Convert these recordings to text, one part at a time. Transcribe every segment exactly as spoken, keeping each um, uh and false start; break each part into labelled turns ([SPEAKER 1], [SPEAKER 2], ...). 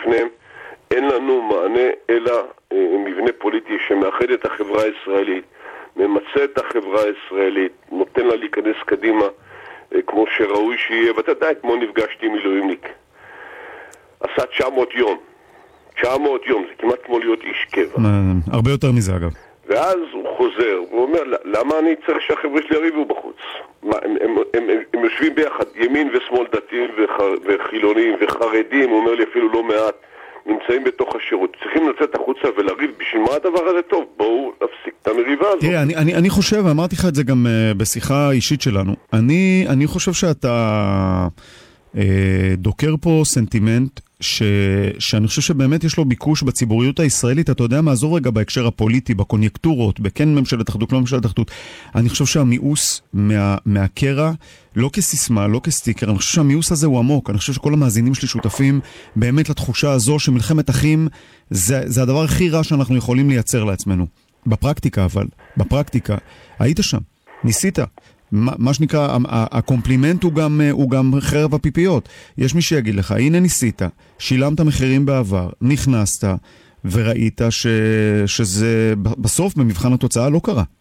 [SPEAKER 1] בפניהם. אין לנו מענה אלא מבנה פוליטי שמאחד את החברה הישראלית, ממצא את החברה הישראלית, נותן לה להיכנס קדימה כמו שראוי שיהיה. ואתה יודע, כמו נפגשתי עם מילואימניק, עשה תשע מאות יום, תשע מאות יום, זה כמעט כמו להיות איש קבע.
[SPEAKER 2] הרבה יותר מזה אגב.
[SPEAKER 1] ואז הוא חוזר, הוא אומר, למה אני צריך שהחבר'ה שלי יריבו בחוץ? מה, הם, הם, הם, הם, הם יושבים ביחד, ימין ושמאל, דתיים וחילונים וחרדים, הוא אומר לי אפילו לא מעט, נמצאים בתוך השירות. צריכים לצאת החוצה ולריב, בשביל מה הדבר הזה טוב? בואו נפסיק את המריבה הזאת.
[SPEAKER 2] תראה, אני, אני, אני חושב, ואמרתי לך את זה גם uh, בשיחה אישית שלנו, אני, אני חושב שאתה uh, דוקר פה סנטימנט, ש... שאני חושב שבאמת יש לו ביקוש בציבוריות הישראלית. אתה יודע מה, עזור רגע בהקשר הפוליטי, בקוניונקטורות, בכן ממשלת אחדות, לא ממשלת אחדות. אני חושב שהמיאוס מה... מהקרע, לא כסיסמה, לא כסטיקר, אני חושב שהמיאוס הזה הוא עמוק. אני חושב שכל המאזינים שלי שותפים באמת לתחושה הזו שמלחמת אחים זה, זה הדבר הכי רע שאנחנו יכולים לייצר לעצמנו. בפרקטיקה אבל, בפרקטיקה. היית שם, ניסית. מה, מה שנקרא, הקומפלימנט הוא גם, הוא גם חרב הפיפיות. יש מי שיגיד לך, הנה ניסית, שילמת מחירים בעבר, נכנסת וראית ש, שזה בסוף במבחן התוצאה לא קרה.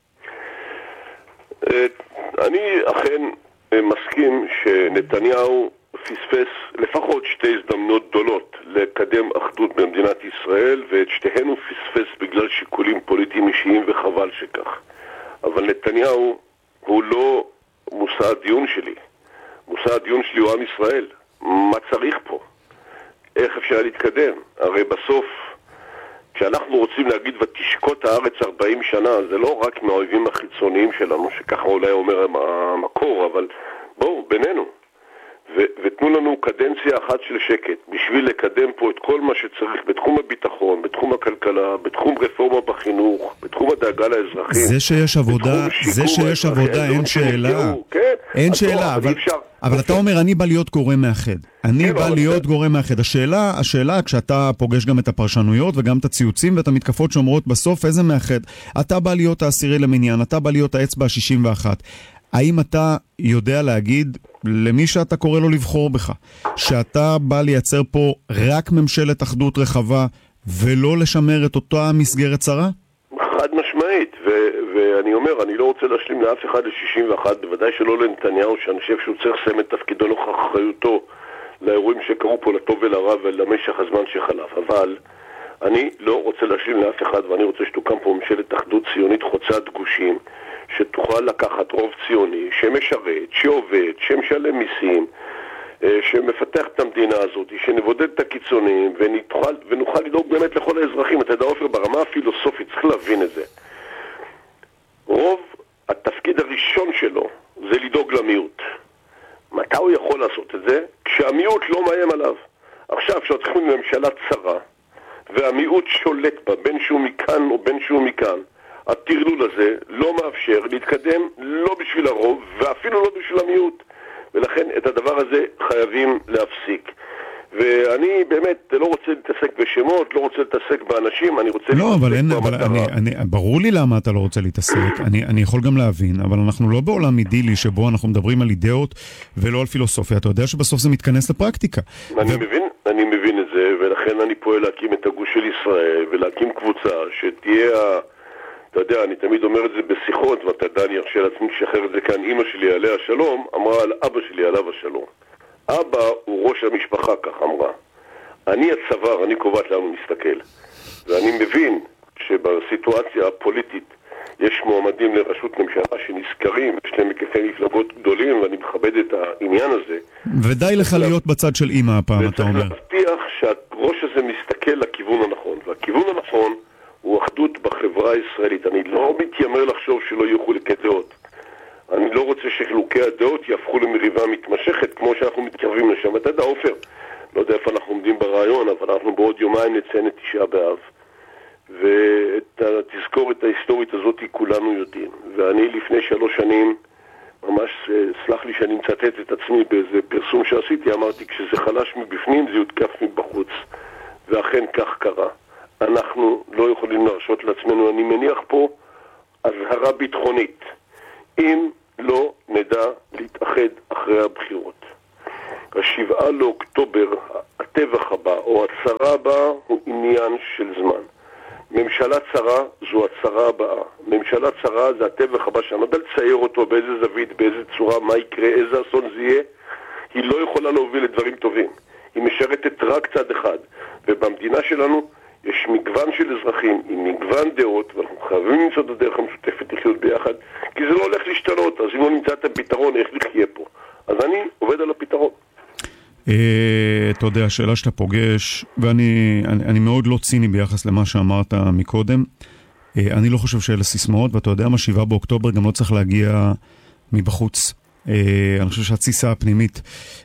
[SPEAKER 1] אני אכן מסכים שנתניהו פספס לפחות שתי הזדמנות גדולות לקדם אחדות במדינת ישראל, ואת שתיהן הוא פספס בגלל שיקולים פוליטיים אישיים, וחבל שכך. אבל נתניהו הוא לא מושא הדיון שלי. מושא הדיון שלי הוא עם ישראל. מה צריך פה? איך אפשר להתקדם? הרי בסוף, כשאנחנו רוצים להגיד ותשקוט הארץ ארבעים שנה, זה לא רק מהאויבים החיצוניים שלנו, שככה אולי אומר המקור, אבל בואו, בינינו. ו- ותנו לנו קדנציה אחת של שקט, בשביל לקדם פה את כל מה שצריך בתחום הביטחון, בתחום הכלכלה, בתחום רפורמה בחינוך, בתחום הדאגה לאזרחים.
[SPEAKER 2] זה שיש עבודה, זה שיש עבודה, אין שאלה. אין שאלה, אבל, אבל אתה אומר, אני בא להיות גורם מאחד. אני בא להיות גורם מאחד. השאלה, השאלה, כשאתה פוגש גם את הפרשנויות וגם את הציוצים ואת המתקפות שאומרות בסוף, איזה מאחד? אתה בא להיות העשירי למניין, אתה בא להיות האצבע ה-שישים ואחת. האם אתה יודע להגיד למי שאתה קורא לו לבחור בך, שאתה בא לייצר פה רק ממשלת אחדות רחבה ולא לשמר את אותה מסגרת צרה?
[SPEAKER 1] חד משמעית, ו- ואני אומר, אני לא רוצה להשלים לאף אחד ל-שישים ואחת, בוודאי שלא לנתניהו, שאני חושב שהוא צריך לסיים את תפקידו נוכח אחריותו לאירועים שקרו פה לטוב ולרע ולמשך הזמן שחלף. אבל אני לא רוצה להשלים לאף אחד, ואני רוצה שתוקם פה ממשלת אחדות ציונית חוצת גושים, שתוכל לקחת רוב ציוני, שמשרת, שעובד, שמשלם מיסים, שמפתח את המדינה הזאת, שנבודד את הקיצונים, ונוכל, ונוכל לדאוג באמת לכל האזרחים. אתה יודע, עופר, ברמה הפילוסופית, צריך להבין את זה. רוב, התפקיד הראשון שלו, זה לדאוג למיעוט. מתי הוא יכול לעשות את זה? כשהמיעוט לא מאיים עליו. עכשיו, כשהתחילים לממשלה צרה, והמיעוט שולט בה, בין שהוא מכאן או בין שהוא מכאן, הטרלול הזה לא מאפשר להתקדם לא בשביל הרוב ואפילו לא בשביל המיעוט, ולכן את הדבר הזה חייבים להפסיק. ואני באמת לא רוצה להתעסק בשמות, לא רוצה להתעסק באנשים, אני רוצה
[SPEAKER 2] לא, אבל אין, אבל אני, אני, ברור לי למה אתה לא רוצה להתעסק, אני, אני יכול גם להבין, אבל אנחנו לא בעולם אידילי שבו אנחנו מדברים על אידאות ולא על פילוסופיה. אתה יודע שבסוף זה מתכנס לפרקטיקה.
[SPEAKER 1] אני ו... מבין, אני מבין את זה, ולכן אני פועל להקים את הגוש של ישראל ולהקים קבוצה שתהיה, אתה יודע, אני תמיד אומר את זה בשיחות, ואתה יודע, אני ארשה לעצמי לשחרר את זה כאן. אמא שלי עליה השלום אמרה על אבא שלי עליו השלום. אבא הוא ראש המשפחה, כך אמרה. אני הצוואר, אני קובעת לאן הוא מסתכל. ואני מבין שבסיטואציה הפוליטית יש מועמדים לראשות ממשלה שנזכרים, יש להם היקפי מפלגות גדולים, ואני מכבד את העניין הזה.
[SPEAKER 2] ודי לך להיות בצד של אמא הפעם, אתה אומר.
[SPEAKER 1] וצריך להבטיח שהראש הזה מסתכל לכיוון הנכון, והכיוון הנכון הוא אחדות בחברה הישראלית. אני לא מתיימר לחשוב שלא יהיו חילוקי דעות. אני לא רוצה שחילוקי הדעות יהפכו למריבה מתמשכת, כמו שאנחנו מתקרבים לשם. אתה יודע, עופר, לא יודע איפה אנחנו עומדים ברעיון, אבל אנחנו בעוד יומיים נציין את תשעה באב. ואת התזכורת ההיסטורית הזאת כולנו יודעים. ואני לפני שלוש שנים, ממש סלח לי שאני מצטט את עצמי באיזה פרסום שעשיתי, אמרתי, כשזה חלש מבפנים זה יותקף מבחוץ. ואכן כך קרה. אנחנו לא יכולים להרשות לעצמנו, אני מניח פה אזהרה ביטחונית. אם לא נדע להתאחד אחרי הבחירות השבעה לאוקטובר, הטבח הבא או הצרה הבאה הוא עניין של זמן. ממשלה צרה זו הצרה הבאה. ממשלה צרה זה הטבח הבא, שאני לא יודע לצייר אותו באיזה זווית, באיזה צורה, מה יקרה, איזה אסון זה יהיה. היא לא יכולה להוביל לדברים טובים. היא משרתת רק צד אחד. ובמדינה שלנו יש מגוון של אזרחים עם מגוון דעות, ואנחנו חייבים למצוא את הדרך המשותפת לחיות ביחד, כי זה לא הולך להשתנות. אז אם לא נמצא את הפתרון, איך נחיה פה? אז אני עובד על הפתרון.
[SPEAKER 2] אתה יודע, השאלה שאתה פוגש, ואני אני, אני מאוד לא ציני ביחס למה שאמרת מקודם, אני לא חושב שאלה סיסמאות, ואתה יודע מה, שבעה באוקטובר גם לא צריך להגיע מבחוץ. אני חושב שהציסה הפנימית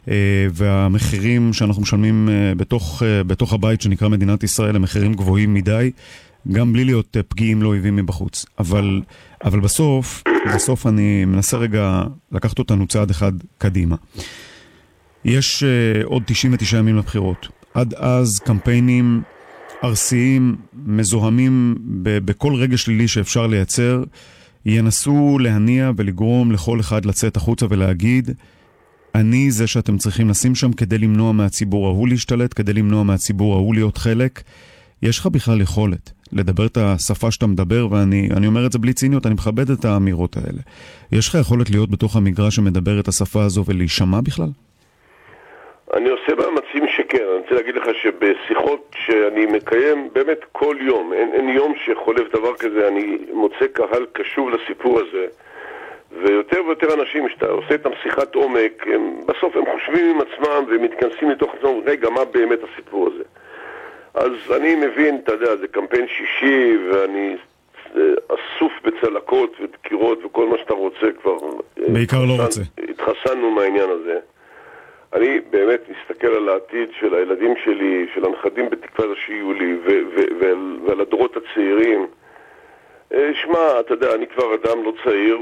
[SPEAKER 2] והמחירים שאנחנו משלמים בתוך, בתוך הבית שנקרא מדינת ישראל, הם מחירים גבוהים מדי, גם בלי להיות פגיעים לא אויבים מבחוץ. אבל, אבל בסוף, בסוף אני מנסה רגע לקחת אותנו צעד אחד קדימה. יש uh, עוד תשעים ותשעה ימים לבחירות. עד אז קמפיינים ארסיים, מזוהמים ב- בכל רגע שלילי שאפשר לייצר, ינסו להניע ולגרום לכל אחד לצאת החוצה ולהגיד, אני זה שאתם צריכים לשים שם כדי למנוע מהציבור ההוא להשתלט, כדי למנוע מהציבור ההוא להיות חלק. יש לך בכלל יכולת לדבר את השפה שאתה מדבר, ואני אני אומר את זה בלי ציניות, אני מכבד את האמירות האלה. יש לך יכולת להיות בתוך המגרש שמדבר את השפה הזו ולהישמע בכלל?
[SPEAKER 1] אני עושה מאמצים שכן. אני רוצה להגיד לך שבשיחות שאני מקיים באמת כל יום, אין, אין יום שחולף דבר כזה, אני מוצא קהל קשוב לסיפור הזה, ויותר ויותר אנשים שאתה עושה איתם שיחת עומק, הם, בסוף הם חושבים עם עצמם ומתכנסים לתוך עצמם, רגע, מה באמת הסיפור הזה? אז אני מבין, אתה יודע, זה קמפיין שישי, ואני אסוף בצלקות ודקירות וכל מה שאתה רוצה כבר.
[SPEAKER 2] בעיקר לא רוצה.
[SPEAKER 1] התחסנו מהעניין הזה. אני באמת מסתכל על העתיד של הילדים שלי, של הנכדים בתקווה שיהיו לי, ו- ו- ועל, ועל הדורות הצעירים. שמע, אתה יודע, אני כבר אדם לא צעיר,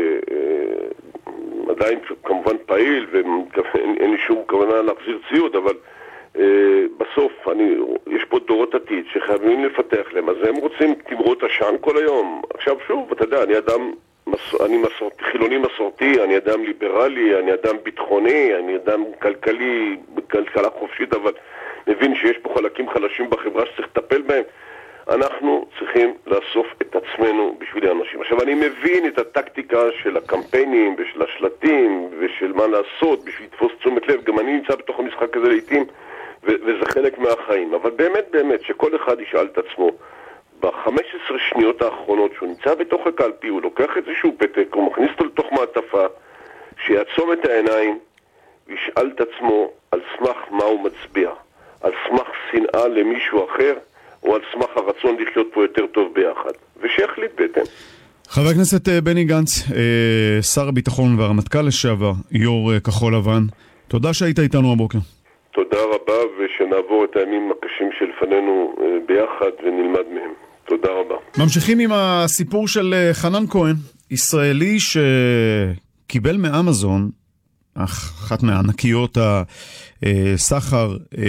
[SPEAKER 1] ועדיין כמובן פעיל, ואין לי שום כוונה להחזיר ציוד, אבל בסוף אני, יש פה דורות עתיד שחייבים לפתח להם, אז הם רוצים תמרות עשן כל היום. עכשיו שוב, אתה יודע, אני אדם... אני מסורתי, חילוני מסורתי, אני אדם ליברלי, אני אדם ביטחוני, אני אדם כלכלי, כלכלה חופשית, אבל מבין שיש פה חלקים חלשים בחברה שצריך לטפל בהם. אנחנו צריכים לאסוף את עצמנו בשביל האנשים. עכשיו, אני מבין את הטקטיקה של הקמפיינים ושל השלטים ושל מה לעשות בשביל לתפוס תשומת לב. גם אני נמצא בתוך המשחק הזה לעתים, ו- וזה חלק מהחיים. אבל באמת, באמת, שכל אחד ישאל את עצמו, ב-חמש עשרה שניות האחרונות שהוא נמצא בתוך הקלפי, הוא לוקח איזשהו פתק, הוא מכניס אותו לתוך מעטפה, שיעצום את העיניים וישאל את עצמו על סמך מה הוא מצביע, על סמך שנאה למישהו אחר, או על סמך הרצון לחיות פה יותר טוב ביחד, ושיחליט בהתאם.
[SPEAKER 2] חבר הכנסת בני גנץ, שר הביטחון והרמטכ"ל לשעבר, יו"ר כחול לבן, תודה שהיית איתנו הבוקר.
[SPEAKER 1] תודה רבה, ושנעבור את הימים הקשים שלפנינו ביחד ונלמד מהם. תודה רבה.
[SPEAKER 2] ממשיכים עם הסיפור של חנן כהן, ישראלי שקיבל מאמזון, אחת מענקיות הסחר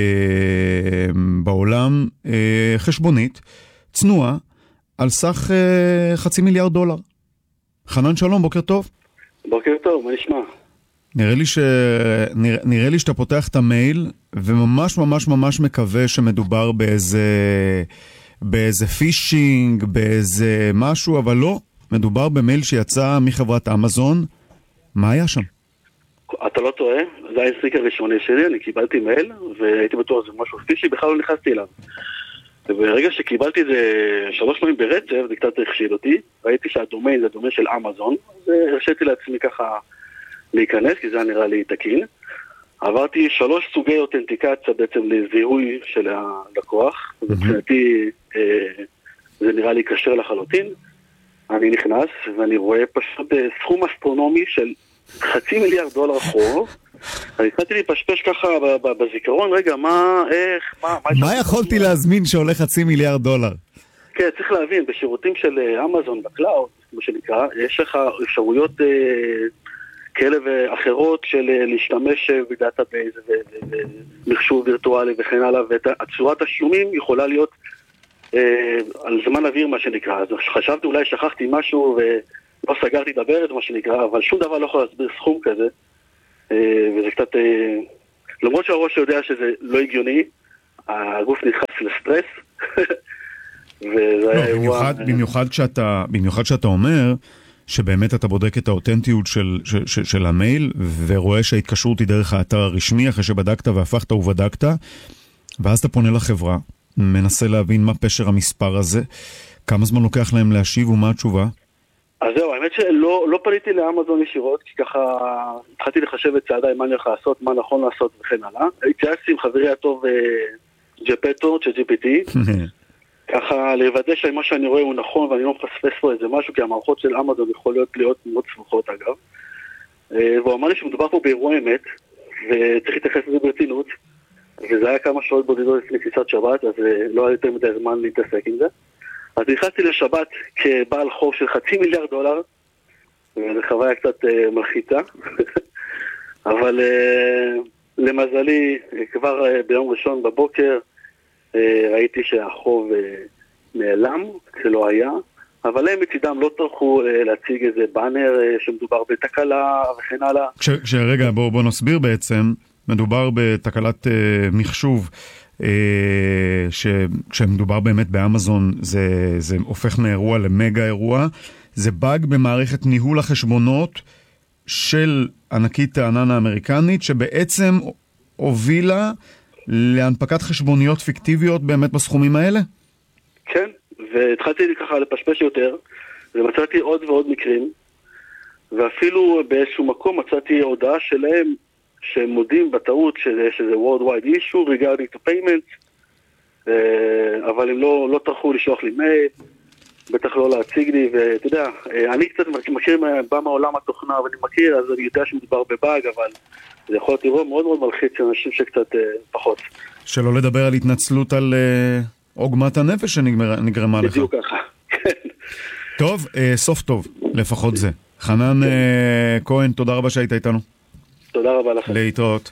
[SPEAKER 2] בעולם, חשבונית, צנועה, על סך חצי מיליארד דולר. חנן, שלום, בוקר טוב.
[SPEAKER 3] בוקר טוב, מה נשמע?
[SPEAKER 2] נראה לי, ש... נראה, נראה לי שאתה פותח את המייל, וממש ממש ממש מקווה שמדובר באיזה, באיזה פישינג, באיזה משהו, אבל לא. מדובר במייל שיצא מחברת אמזון. מה היה שם?
[SPEAKER 3] אתה לא טועה, זה היה הסריק הראשוני שלי, אני קיבלתי מייל, והייתי בטוח זה משהו פישי, בכלל לא נכנסתי אליו. וברגע שקיבלתי את זה שלוש פעמים ברצף, זה קצת החשיד אותי, ראיתי שהדומיין זה הדומיין של אמזון, אז הרשיתי לעצמי ככה להיכנס, כי זה נראה לי תקין. עברתי שלוש סוגי אותנטיקציה בעצם לזיהוי של הלקוח, mm-hmm. ובחינתי אה, זה נראה לי קשר לחלוטין. אני נכנס ואני רואה פשוט אה, סכום אסטרונומי של חצי מיליארד דולר חוב. אני התחלתי להיפשפש ככה בזיכרון, רגע, מה, איך, מה...
[SPEAKER 2] מה יכולתי להזמין שעולה חצי מיליארד דולר?
[SPEAKER 3] כן, צריך להבין, בשירותים של אמזון בקלאוד, כמו שנקרא, יש לך אפשרויות כאלה ואחרות של להשתמש בדאטאבייס ומחשוב וירטואלי וכן הלאה, והצורת השלומים יכולה להיות על זמן אוויר, מה שנקרא. אז חשבתי, אולי שכחתי משהו ולא סגרתי את הברז, מה שנקרא, אבל שום דבר לא יכול להסביר סכום כזה, וזה קצת למרות שהראש יודע שזה לא הגיוני, הגוף נכנס לסטרס, וזה היה אירוע...
[SPEAKER 2] במיוחד כשאתה, במיוחד כשאתה אומר שבאמת אתה בודק את האותנטיות של, של, של, של המייל, ורואה שההתקשרות היא דרך האתר הרשמי, אחרי שבדקת והפכת ובדקת, ואז אתה פונה לחברה, מנסה להבין מה פשר המספר הזה, כמה זמן לוקח להם להשיב ומה התשובה?
[SPEAKER 3] אז זהו, האמת שלא לא פניתי לאמזון ישירות, כי ככה התחלתי לחשב את צעדיי מה אני הולך לעשות, מה נכון לעשות וכן הלאה. התייעצתי עם חברי הטוב ג'פטו, ג'י פי טי, ככה לוודא שמה שאני רואה הוא נכון ואני לא מפספס פה איזה משהו, כי המערכות של אמזון יכולות להיות מאוד סבוכות אגב. והוא אמר לי שמדובר פה באירוע אמת, וצריך להתייחס לזה ברצינות, וזה היה כמה שעות בודדות לפני כניסת שבת, אז לא היה יותר מדי זמן להתעסק עם זה. אז נכנסתי לשבת כבעל חוב של חצי מיליארד דולר, וזו חוויה קצת uh, מלחיצה, אבל uh, למזלי, כבר uh, ביום ראשון בבוקר uh, ראיתי שהחוב uh, נעלם, שלא היה, אבל הם מצידם לא טרחו uh, להציג איזה באנר uh, שמדובר בתקלה וכן הלאה.
[SPEAKER 2] כש, כשרגע, בוא, בוא נסביר בעצם, מדובר בתקלת uh, מחשוב, כשמדובר באמת באמזון זה, זה הופך מאירוע למגה אירוע, זה באג במערכת ניהול החשבונות של ענקית הענן האמריקנית, שבעצם הובילה להנפקת חשבוניות פיקטיביות באמת בסכומים האלה?
[SPEAKER 3] כן, והתחלתי ככה לפשפש יותר, ומצאתי עוד ועוד מקרים, ואפילו באיזשהו מקום מצאתי הודעה שלהם, שהם מודים בטעות שזה, שזה worldwide issue regarding to payments, אבל הם לא, לא טרחו לשלוח לי מייל, בטח לא להציג לי, ואתה יודע, אני קצת מכיר, בא מעולם התוכנה, ואני מכיר, אז אני יודע שמדובר בבאג, אבל זה יכול להיות אירוע מאוד מאוד מלחיץ, אנשים שקצת פחות.
[SPEAKER 2] שלא לדבר על התנצלות על עוגמת הנפש שנגרמה לך.
[SPEAKER 3] בדיוק ככה, כן.
[SPEAKER 2] טוב, סוף טוב, לפחות זה. חנן כהן, תודה רבה שהיית איתנו.
[SPEAKER 3] תודה רבה לכם.
[SPEAKER 2] להתראות.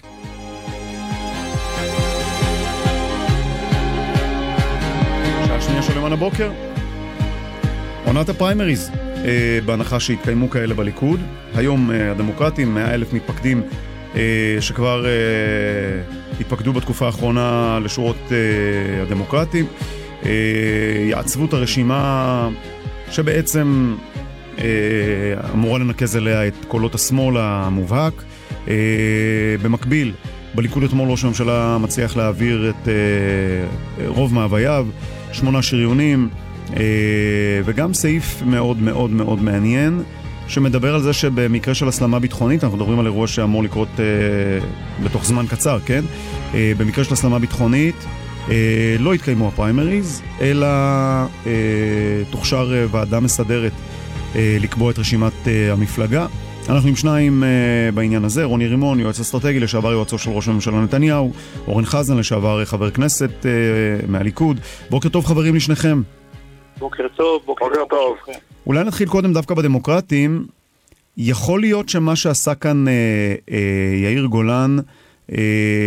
[SPEAKER 2] שעה שנייה של יומן הבוקר. עונת הפריימריז, אה, בהנחה שהתקיימו כאלה בליכוד. היום אה, הדמוקרטים, מאה אלף מתפקדים אה, שכבר אה, התפקדו בתקופה האחרונה לשורות אה, הדמוקרטים. אה, יעצבו את הרשימה שבעצם אה, אמורה לנקז אליה את קולות השמאל המובהק. Uh, במקביל, בליכוד אתמול ראש הממשלה מצליח להעביר את uh, רוב מאווייו, שמונה שריונים, uh, וגם סעיף מאוד מאוד מאוד מעניין, שמדבר על זה שבמקרה של הסלמה ביטחונית, אנחנו מדברים על אירוע שאמור לקרות uh, בתוך זמן קצר, כן? Uh, במקרה של הסלמה ביטחונית, uh, לא יתקיימו הפריימריז, אלא uh, תוכשר uh, ועדה מסדרת uh, לקבוע את רשימת uh, המפלגה. אנחנו עם שניים uh, בעניין הזה, רוני רימון, יועץ אסטרטגי, לשעבר יועצו של ראש הממשלה נתניהו, אורן חזן, לשעבר חבר כנסת uh, מהליכוד. בוקר טוב חברים לשניכם.
[SPEAKER 4] בוקר טוב, בוקר, בוקר טוב. טוב.
[SPEAKER 2] אולי נתחיל קודם דווקא בדמוקרטים. יכול להיות שמה שעשה כאן uh, uh, יאיר גולן uh,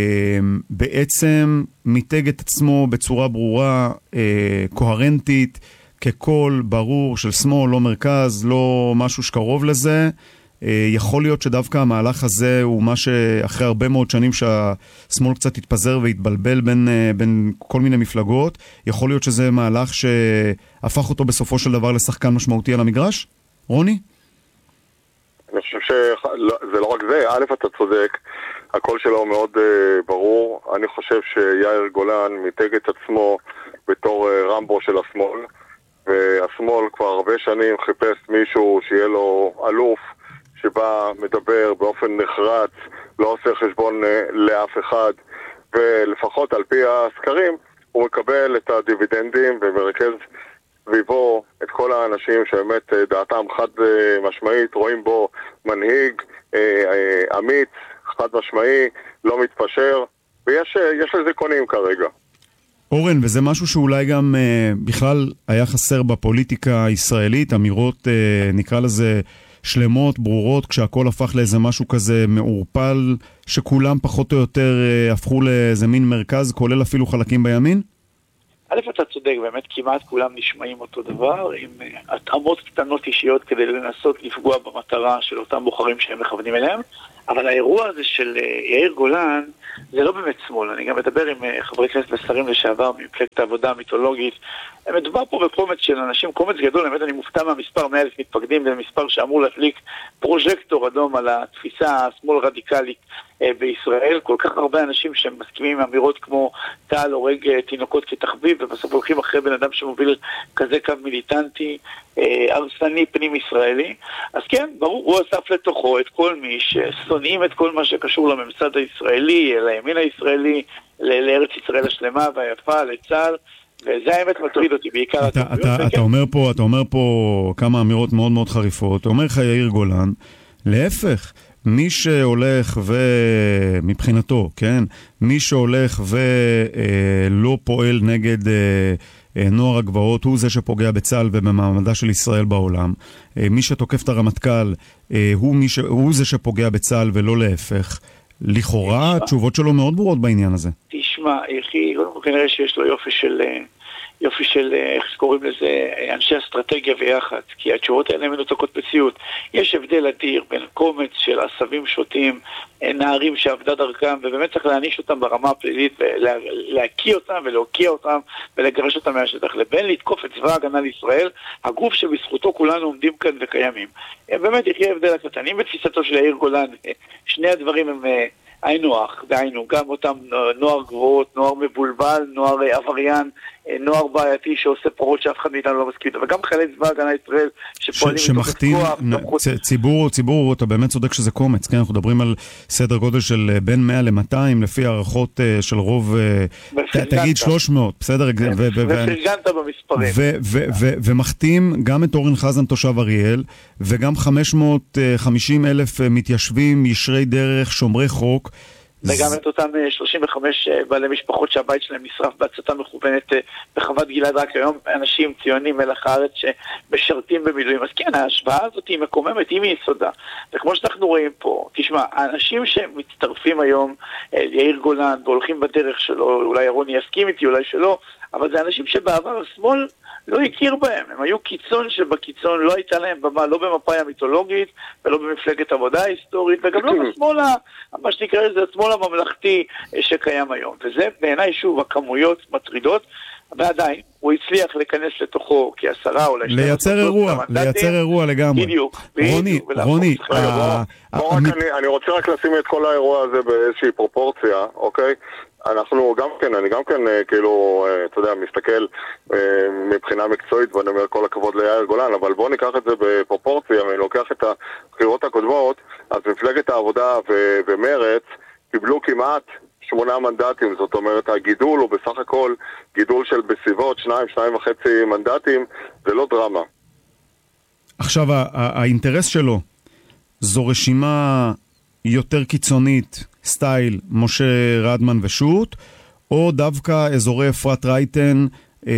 [SPEAKER 2] בעצם מיתג את עצמו בצורה ברורה, uh, קוהרנטית, כקול ברור של שמאל, לא מרכז, לא משהו שקרוב לזה. יכול להיות שדווקא המהלך הזה הוא מה שאחרי הרבה מאוד שנים שהשמאל קצת התפזר והתבלבל בין, בין כל מיני מפלגות, יכול להיות שזה מהלך שהפך אותו בסופו של דבר לשחקן משמעותי על המגרש? רוני?
[SPEAKER 4] אני חושב שזה לא רק זה, א' אתה צודק, הקול שלו מאוד uh, ברור. אני חושב שיאיר גולן מיתג את עצמו בתור uh, רמבו של השמאל, והשמאל כבר הרבה שנים חיפש מישהו שיהיה לו אלוף, שבא מדבר באופן נחרץ, לא עושה חשבון לאף אחד, ולפחות על פי הסקרים הוא מקבל את הדיבידנדים ומרכז סביבו את כל האנשים שבאמת דעתם חד משמעית, רואים בו מנהיג אמיץ, חד משמעי, לא מתפשר, ויש לזה קונים כרגע.
[SPEAKER 2] אורן, וזה משהו שאולי גם אה, בכלל היה חסר בפוליטיקה הישראלית, אמירות, אה, נקרא לזה שלמות, ברורות, כשהכל הפך לאיזה משהו כזה מעורפל, שכולם פחות או יותר אה, הפכו לאיזה מין מרכז, כולל אפילו חלקים בימין?
[SPEAKER 5] א', אתה צודק, באמת כמעט כולם נשמעים אותו דבר, עם התאמות קטנות אישיות כדי לנסות לפגוע במטרה של אותם בוחרים שהם מכוונים אליהם, אבל האירוע הזה של יאיר גולן זה לא באמת שמאל. אני גם מדבר עם חברי כנסת ושרים לשעבר ממפלגת העבודה המיתולוגית. מדובר פה בקומץ של אנשים, קומץ גדול, באמת אני מופתע מהמספר מאה אלף מתפקדים, זה מספר שאמור להדליק פרוז'קטור אדום על התפיסה השמאל רדיקלית בישראל. כל כך הרבה אנשים שמסכימים עם אמירות כמו טל הורג תינוקות כתחביב, ובסוף הולכים אחרי בן אדם שמוביל כזה קו מיליטנטי, הרסני פנים ישראלי. אז כן, ברור, הוא אסף לתוכו את כל מי ששונאים את כל מה שקשור לממסד הישראלי, לימין הישראלי, לארץ ישראל השלמה והיפה, לצה"ל, וזה האמת מטריד אותי בעיקר.
[SPEAKER 2] אתה, אתה, אתה אומר פה, אתה אומר פה כמה אמירות מאוד מאוד חריפות. אומר לך יאיר גולן, להפך, מי שהולך ומבחינתו, כן, מי שהולך ולא פועל נגד נוער הגבעות, הוא זה שפוגע בצה"ל ובמעמדה של ישראל בעולם. מי שתוקף את הרמטכ"ל, הוא, מי ש... הוא זה שפוגע בצה"ל ולא להפך. לכאורה, התשובות שלו מאוד ברורות בעניין הזה.
[SPEAKER 5] תשמע, יחי, כנראה שיש לו יופי של, יופי של, איך שקוראים לזה, אנשי אסטרטגיה ויחד, כי התשובות האלה מנותקות מציאות. יש הבדל אדיר בין קומץ של עשבים שוטים, נערים שעבדה דרכם, ובאמת צריך להעניש אותם ברמה הפלילית, ולהקיא אותם ולהוקיע אותם, ולגרש אותם מהשטח, לבין לתקוף את צבא ההגנה לישראל, הגוף שבזכותו כולנו עומדים כאן וקיימים. באמת יחיה הבדל הקטנים בתפיסתו של יאיר גולן. שני הדברים הם היינו אח, דהיינו, גם אותם נוער גבוהות, נוער מבולבל, נוער עבריין, נוער בעייתי שעושה פרות שאף אחד מאיתנו לא מסכים, וגם חיילי צבא הגנה ישראל שפועלים
[SPEAKER 2] שמחתים ציבור, ציבור, אתה באמת צודק שזה קומץ, כן, אנחנו מדברים על סדר גודל של בין מאה ל-מאתיים, לפי הערכות של רוב, תגיד שלוש מאות, בסדר?
[SPEAKER 5] ופרגנת במספרים.
[SPEAKER 2] ומחתים גם את אורן חזן תושב אריאל, וגם חמש מאות וחמישים אלף מתיישבים, ישרי דרך, שומרי חוק,
[SPEAKER 5] וגם את אותם שלושים וחמש בעלי משפחות שהבית שלהם נשרף בהצתה מכוונת בחוות גלעד. רק היום אנשים ציונים מלח הארץ שמשרתים במילואים. אז כן, ההשוואה הזאת היא מקוממת, היא מיסודה. וכמו שאנחנו רואים פה, תשמע, האנשים שמצטרפים היום ליאיר גולן והולכים בדרך שלו, אולי רוני יסכים איתי, אולי שלא, אבל זה אנשים שבעבר השמאל לא הכיר בהם. הם היו קיצון שבקיצון, לא הייתה להם במה, לא במפאי המיתולוגית ולא במפלגת עבודה ההיסטורית, וגם לא בשמאל, מה שנקרא לזה, השמאל הממלכתי שקיים היום. וזה בעיניי שוב הכמויות מטרידות, ועדיין הוא הצליח להיכנס לתוכו כעשרה או לשני
[SPEAKER 2] לייצר אירוע, לייצר אירוע לגמרי.
[SPEAKER 5] בדיוק.
[SPEAKER 2] רוני, רוני,
[SPEAKER 4] אני רוצה רק לשים את כל האירוע הזה באיזושהי פרופורציה, אוקיי? אנחנו גם כן, אני גם כן כאילו, אתה יודע, מסתכל מבחינה מקצועית, ואני אומר כל הכבוד ליאיר גולן, אבל בואו ניקח את זה בפרופורציה, אני לוקח את הבחירות הקודמות, אז מפלגת העבודה ומרץ קיבלו כמעט שמונה מנדטים, זאת אומרת, הגידול הוא בסך הכל גידול של בסביבות שניים, שניים וחצי מנדטים, זה לא דרמה.
[SPEAKER 2] עכשיו, האינטרס שלו זו רשימה יותר קיצונית, סטייל משה רדמן ושות, או דווקא אזורי אפרת רייטן אה,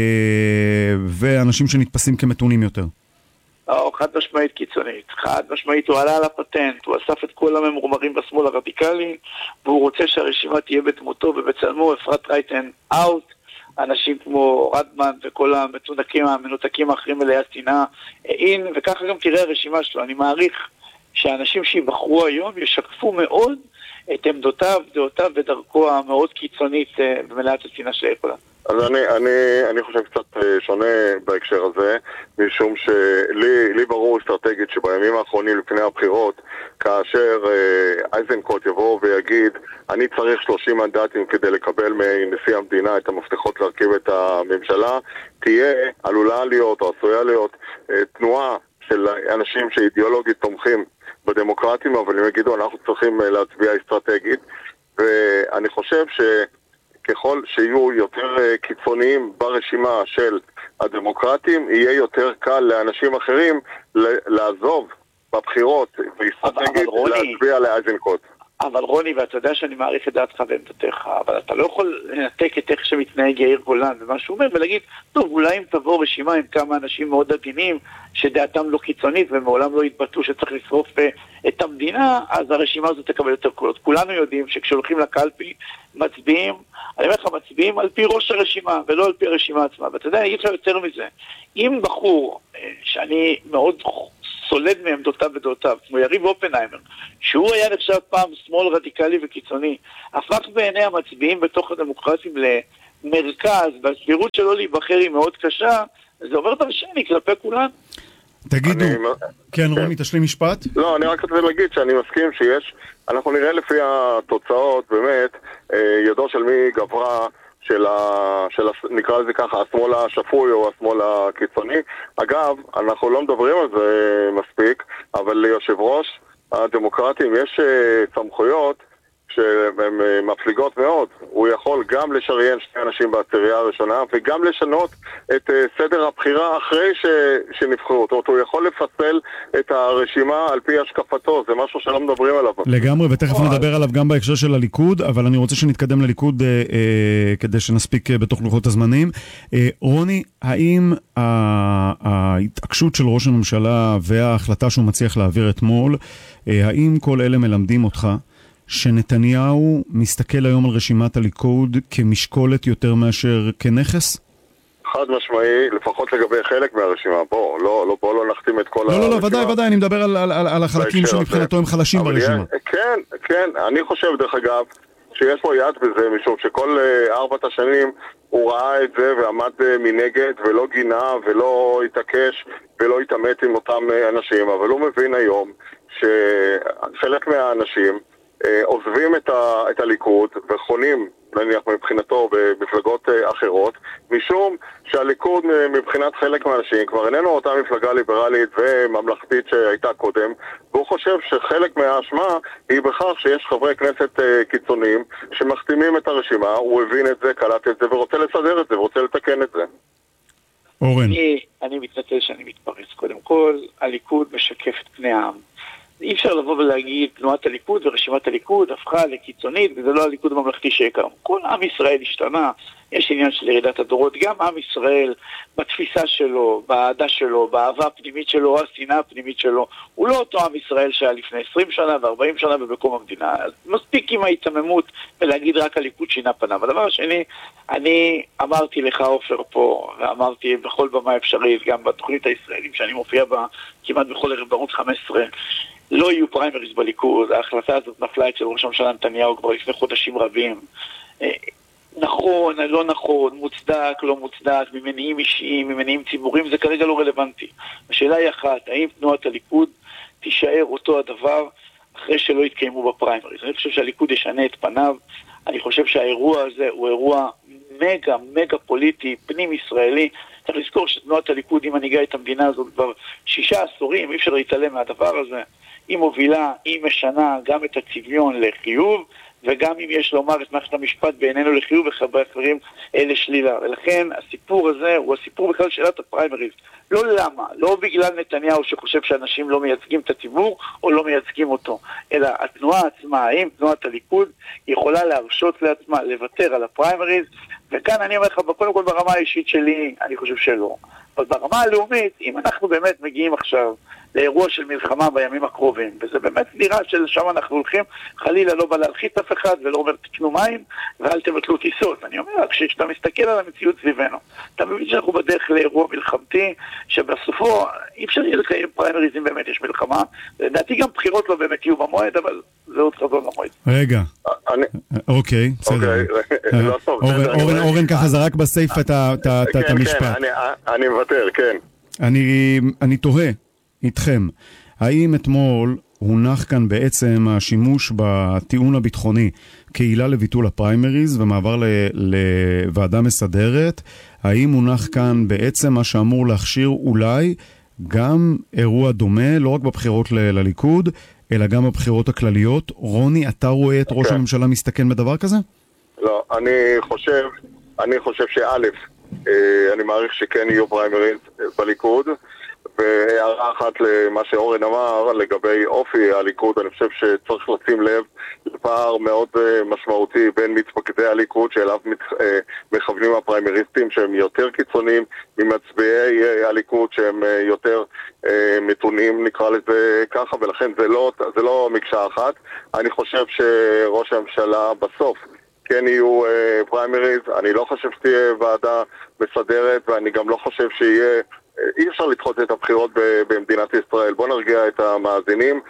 [SPEAKER 2] ואנשים שנתפסים כמתונים יותר?
[SPEAKER 5] או, חד משמעית קיצונית. חד משמעית, הוא עלה על הפטנט, הוא אסף את כל הממורמרים בשמאל הרדיקלי, והוא רוצה שהרשימה תהיה בדמותו ובצלמו. אפרת רייטן אאוט, אנשים כמו רדמן וכל המתונקים, המנותקים האחרים אליי השנאה אין, וככה גם תראה הרשימה שלו. אני מעריך שהאנשים שיבחרו היום ישקפו מאוד את עמדותיו, דעותיו ודרכו המאוד קיצונית במלאת השנאה של היכולה.
[SPEAKER 4] אז אני, אני, אני חושב קצת שונה בהקשר הזה, משום שלי, לי ברור אסטרטגית שבימים האחרונים לפני הבחירות, כאשר אייזנקוט יבוא ויגיד, אני צריך שלושים מנדטים כדי לקבל מנשיא המדינה את המפתחות להרכיב את הממשלה, תהיה, עלולה להיות או עשויה להיות תנועה של אנשים שאידיאולוגית תומכים בדמוקרטים, אבל הם יגידו, אנחנו צריכים להצביע אסטרטגית, ואני חושב שככל שיהיו יותר קיצוניים ברשימה של הדמוקרטים, יהיה יותר קל לאנשים אחרים לעזוב בבחירות ואסטרטגית להצביע לאייזנקוט.
[SPEAKER 5] אבל רוני, ואתה יודע שאני מעריך את דעתך ועמדתך, אבל אתה לא יכול לנתק את איך שמתנהג יאיר גולן ומה שהוא אומר, ולהגיד, טוב, אולי אם תבוא רשימה עם כמה אנשים מאוד עדינים, שדעתם לא קיצונית ומעולם לא התבטאו שצריך לשרוף את המדינה, אז הרשימה הזאת תקבל יותר קולות. כולנו יודעים שכשהולכים לקלפי, מצביעים, אני אומר לך, מצביעים על פי ראש הרשימה, ולא על פי הרשימה עצמה. ואתה יודע, אני אגיד לך יותר מזה, אם בחור, שאני מאוד סולד מעמדותיו ודעותיו, כמו יריב אופנהיימר, שהוא היה נחשב פעם שמאל רדיקלי וקיצוני, הפך בעיני המצביעים בתוך הדמוקרטים למרכז, והסבירות שלו להיבחר היא מאוד קשה, זה עובר דרשני כלפי כולן.
[SPEAKER 2] תגידו, כן רוני, תשלים משפט?
[SPEAKER 4] לא, אני רק רוצה להגיד שאני מסכים שיש, אנחנו נראה לפי התוצאות, באמת, ידו של מי גברה, של, ה, של ה, נקרא לזה ככה, השמאל השפוי או השמאל הקיצוני. אגב, אנחנו לא מדברים על זה מספיק, אבל ליושב ראש הדמוקרטים יש סמכויות שהן מפליגות מאוד. הוא יכול גם לשריין שני אנשים בעצירייה הראשונה וגם לשנות את סדר הבחירה אחרי ש... שנבחרו אותו. הוא יכול לפצל את הרשימה על פי השקפתו, זה משהו שלא מדברים עליו.
[SPEAKER 2] לגמרי, ותכף נדבר עליו גם בהקשר של הליכוד, אבל אני רוצה שנתקדם לליכוד אה, אה, כדי שנספיק בתוך לוחות הזמנים. אה, רוני, האם ההתעקשות של ראש הממשלה וההחלטה שהוא מצליח להעביר אתמול, אה, האם כל אלה מלמדים אותך שנתניהו מסתכל היום על רשימת הליכוד כמשקולת יותר מאשר כנכס?
[SPEAKER 4] חד משמעי, לפחות לגבי חלק מהרשימה. בוא, לא, לא, בוא לא נחתים את כל
[SPEAKER 2] לא, הרשימה. לא, לא, ודאי, ודאי, אני מדבר על, על, על החלקים שמבחינתו הם חלשים ברשימה.
[SPEAKER 4] כן, כן, אני חושב דרך אגב, שיש פה יד בזה, משום שכל uh, ארבעת השנים הוא ראה את זה ועמד uh, מנגד ולא גינה ולא התעקש ולא התאמת עם אותם uh, אנשים, אבל הוא מבין היום שחלק מהאנשים עוזבים את, ה, את הליכוד וחונים, נניח מבחינתו במפלגות אחרות, משום שהליכוד מבחינת חלק מהאנשים כבר איננו אותה מפלגה ליברלית וממלכתית שהייתה קודם, והוא חושב שחלק מהאשמה היא בכך שיש חברי כנסת קיצוניים שמחתימים את הרשימה. הוא הבין את זה, קלט את זה ורוצה לסדר את זה ורוצה לתקן את זה.
[SPEAKER 2] אורן,
[SPEAKER 5] אני, אני מתנצל שאני מתפרץ. קודם כל, הליכוד משקף את פני העם. אי אפשר לבוא ולהגיד תנועת הליכוד ורשימת הליכוד הפכה לקיצונית וזה לא הליכוד הממלכתי שהכרנו. כל עם ישראל השתנה, יש עניין של ירידת הדורות, גם עם ישראל בתפיסה שלו, באהדה שלו, באהבה הפנימית שלו, השנאה הפנימית שלו, הוא לא אותו עם ישראל שהיה לפני עשרים שנה ו-ארבעים שנה בבקום המדינה. אז מספיק עם ההתממות ולהגיד רק הליכוד שינה פניו. הדבר השני, אני אמרתי לך עופר פה, ואמרתי בכל במה אפשרית, גם בתוכנית הישראלים שאני מופיע בה כמעט בכל ערב בערוץ חמש עשרה, לא יהיו פריימריז בליכוד. ההחלטה הזאת נפלה אצל ראש הממשלה נתניהו כבר לפני חודשים רבים. נכון, לא נכון, מוצדק, לא מוצדק, ממניעים אישיים, ממניעים ציבוריים, זה כרגע לא רלוונטי. השאלה היא אחת, האם תנועת הליכוד תישאר אותו הדבר אחרי שלא יתקיימו בפריימריז? אני חושב שהליכוד ישנה את פניו. אני חושב שהאירוע הזה הוא אירוע מגה, מגה פוליטי, פנים ישראלי. צריך לזכור שתנועת הליכוד היא מנהיגה את המדינה הזאת כבר שישה עשורים, אי אפשר להתעלם מהדבר הזה. היא מובילה, היא משנה גם את הצביון לחיוב, וגם אם יש לומר את מערכת המשפט בעינינו לחיוב וחברי אחרים לשלילה. ולכן הסיפור הזה הוא הסיפור בכלל שאלת הפריימריז. לא למה, לא בגלל נתניהו שחושב שאנשים לא מייצגים את הציבור או לא מייצגים אותו, אלא התנועה עצמה, האם תנועת הליכוד יכולה להרשות לעצמה לוותר על הפריימריז, וכאן אני אומר לך, קודם כל ברמה האישית שלי, אני חושב שלא. אבל ברמה הלאומית, אם אנחנו באמת מגיעים עכשיו לאירוע של מלחמה בימים הקרובים, וזה באמת נראה שלשם אנחנו הולכים, חלילה לא בא להלחיץ אף אחד ולא אומר תקנו מים ואל תבטלו טיסות. אני אומר, כשאתה מסתכל על המציאות סביבנו, אתה מבין שאנחנו בדרך לאירוע מלחמתי, שבסופו אי אפשר יהיה לקיים פריימריזים, באמת יש מלחמה, לדעתי גם בחירות לא באמת יהיו במועד, אבל זה עוד חזון למועד.
[SPEAKER 2] רגע, אוקיי, בסדר. אורן ככה זרק בסייף את המשפט.
[SPEAKER 4] אני מוותר, כן.
[SPEAKER 2] אני תוהה איתכם, האם אתמול הונח כאן בעצם השימוש בטיעון הביטחוני כעילה לביטול הפריימריז ומעבר לוועדה מסדרת? האם הונח כאן בעצם מה שאמור להכשיר אולי גם אירוע דומה, לא רק בבחירות ל- לליכוד, אלא גם בבחירות הכלליות? רוני, אתה רואה את ראש okay. הממשלה מסתכן בדבר כזה?
[SPEAKER 4] לא, אני חושב, אני חושב שא', אני מעריך שכן יהיו פריימריז בליכוד, והערה אחת למה שאורן אמר לגבי אופי הליכוד, אני חושב שצריך לשים לב לפער מאוד משמעותי בין מתפקדי הליכוד שאליו מכוונים הפריימריסטים שהם יותר קיצוניים ממצביעי הליכוד שהם יותר מתונים, נקרא לזה ככה, ולכן זה לא, זה לא מקשה אחת. אני חושב שראש הממשלה בסוף כן יהיו פריימריז, אני לא חושב שתהיה ועדה מסדרת ואני גם לא חושב שיהיה אי אפשר לדחות את הבחירות במדינת ישראל. בוא נרגיע את המאזינים.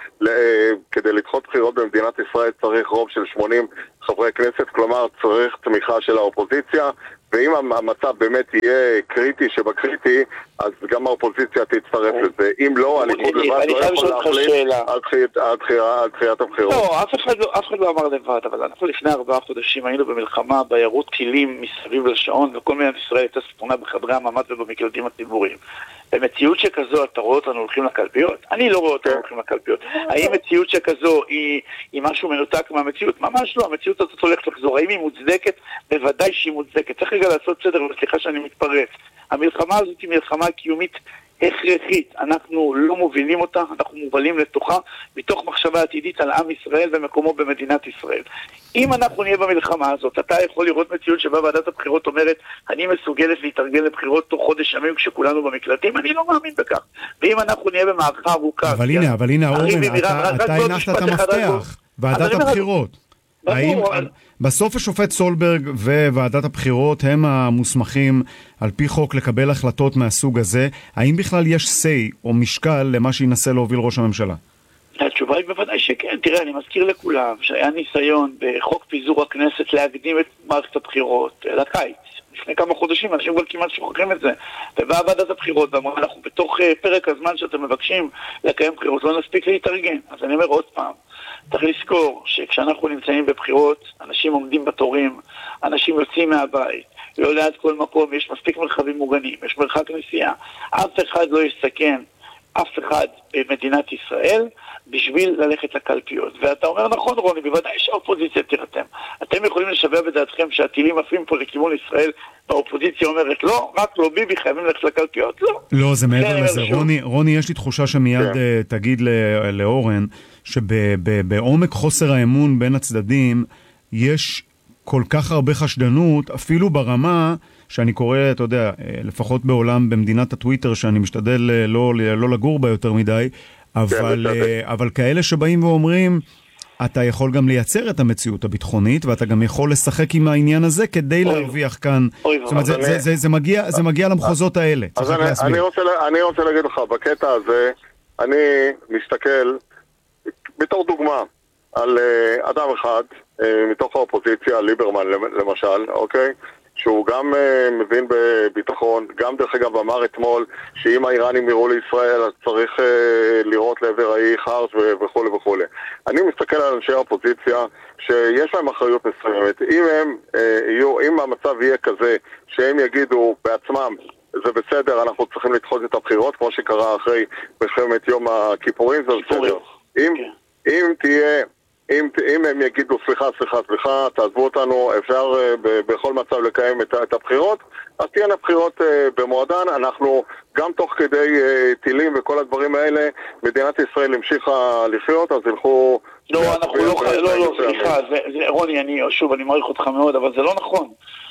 [SPEAKER 4] כדי לדחות בחירות במדינת ישראל צריך רוב של שמונים חברי כנסת, כלומר צריך תמיכה של האופוזיציה, ואם המצב באמת יהיה קריטי שבקריטי, אז גם האופוזיציה תצטרף לזה. אם לא, הליכוד לבד לא יכול להחליט על דחיית הבחירות.
[SPEAKER 5] לא, אף אחד לא אמר לבד, אבל אנחנו לפני ארבעה חודשים היינו במלחמה בעיירות טילים מסביב לשעון, וכל מדינת ישראל הייתה ספונה בחדרי הממ"ד ובמקלטים הציבוריים. במציאות שכזו, אתה רואה אותנו הולכים לקלפיות? אני לא רואה אותנו הולכים לקלפיות. האם מציאות שכזו היא משהו מנותק מהמציאות? ממש לא, המציאות הזאת הולכת לחזור. האם היא מוצדקת? בוודאי שהיא מוצדקת. צריך רגע לעשות סדר, וסליחה שאני מתפרץ. המלחמה הזאת היא מלחמה קיומית הכרחית. אנחנו לא מובילים אותה, אנחנו מובלים לתוכה, מתוך מחשבה עתידית על עם ישראל ומקומו במדינת ישראל. אם אנחנו נהיה במלחמה הזאת, אתה יכול לראות מציאות שבה ועדת הבחירות אומרת, אני מסוגלת להתארגן לבחירות תוך חודש ימים כשכולנו במקלטים, אני לא מאמין בכך. ואם אנחנו נהיה במערכה ארוכה...
[SPEAKER 2] אבל הנה, אבל הנה, אורן, אתה הנחת את המפתח, ועדת הבחירות. האם בסוף השופט סולברג וועדת הבחירות הם המוסמכים על פי חוק לקבל החלטות מהסוג הזה? האם בכלל יש say או משקל למה שינסה להוביל ראש הממשלה?
[SPEAKER 5] התשובה היא בוודאי שכן. תראה, אני מזכיר לכולם שהיה ניסיון בחוק פיזור הכנסת להקדים את מערכת הבחירות לקיץ. לפני כמה חודשים, אנשים כבר כמעט שוכחים את זה. ובאה ועדת הבחירות ואמרה, אנחנו בתוך פרק הזמן שאתם מבקשים לקיים בחירות, לא נספיק להתארגן. אז אני אומר עוד פעם, צריך לזכור שכשאנחנו נמצאים בבחירות, אנשים עומדים בתורים, אנשים יוצאים מהבית, לא ליד כל מקום, יש מספיק מרחבים מוגנים, יש מרחק נסיעה. אף אחד לא יסכן אף אחד במדינת ישראל בשביל ללכת לקלפיות. ואתה אומר נכון רוני, בוודאי שהאופוזיציה תירתם. אתם יכולים לשווה בדעתכם שהטילים עפים פה לכיוון ישראל, והאופוזיציה אומרת לא, רק לא ביבי, חייבים ללכת לקלפיות, לא.
[SPEAKER 2] לא, זה מעבר לזה. רוני, רוני, יש לי תחושה שמיד תגיד לאורן, שבעומק חוסר האמון בין הצדדים יש כל כך הרבה חשדנות, אפילו ברמה שאני קורא, אתה יודע, לפחות בעולם, במדינת הטוויטר, שאני משתדל לא, לא לגור בה יותר מדי, אבל, אבל כאלה שבאים ואומרים, אתה יכול גם לייצר את המציאות הביטחונית, ואתה גם יכול לשחק עם העניין הזה כדי להרוויח כאן. זאת אומרת, זה, זה, זה מגיע, זה מגיע למחוזות האלה.
[SPEAKER 4] אז אני, אני, רוצה, אני רוצה להגיד לך, בקטע הזה, אני מסתכל בתור דוגמה על אדם אחד מתוך האופוזיציה, ליברמן למשל, אוקיי? שהוא גם uh, מבין בביטחון, גם דרך אגב אמר אתמול שאם האיראנים יראו לישראל אז צריך uh, לראות לעבר האי חרש וכו' וכו'. אני מסתכל על אנשי האופוזיציה שיש להם אחריות מסוימת. אם הם uh, יהיו, אם המצב יהיה כזה שהם יגידו בעצמם זה בסדר, אנחנו צריכים לדחות את הבחירות כמו שקרה אחרי מלחמת יום הכיפורים, זה בסדר. אם, אם תהיה אם, אם הם יגידו סליחה, סליחה, סליחה, תעזבו אותנו, אפשר uh, ב- בכל מצב לקיים את, את הבחירות, אז תהיינה בחירות uh, במועדן. אנחנו גם תוך כדי uh, טילים וכל הדברים האלה, מדינת ישראל המשיכה לחיות, אז ילכו...
[SPEAKER 5] לא, אנחנו לא, לא, לא, סליחה, זה, זה, רוני, אני, שוב, אני מעריך אותך מאוד, אבל זה לא נכון.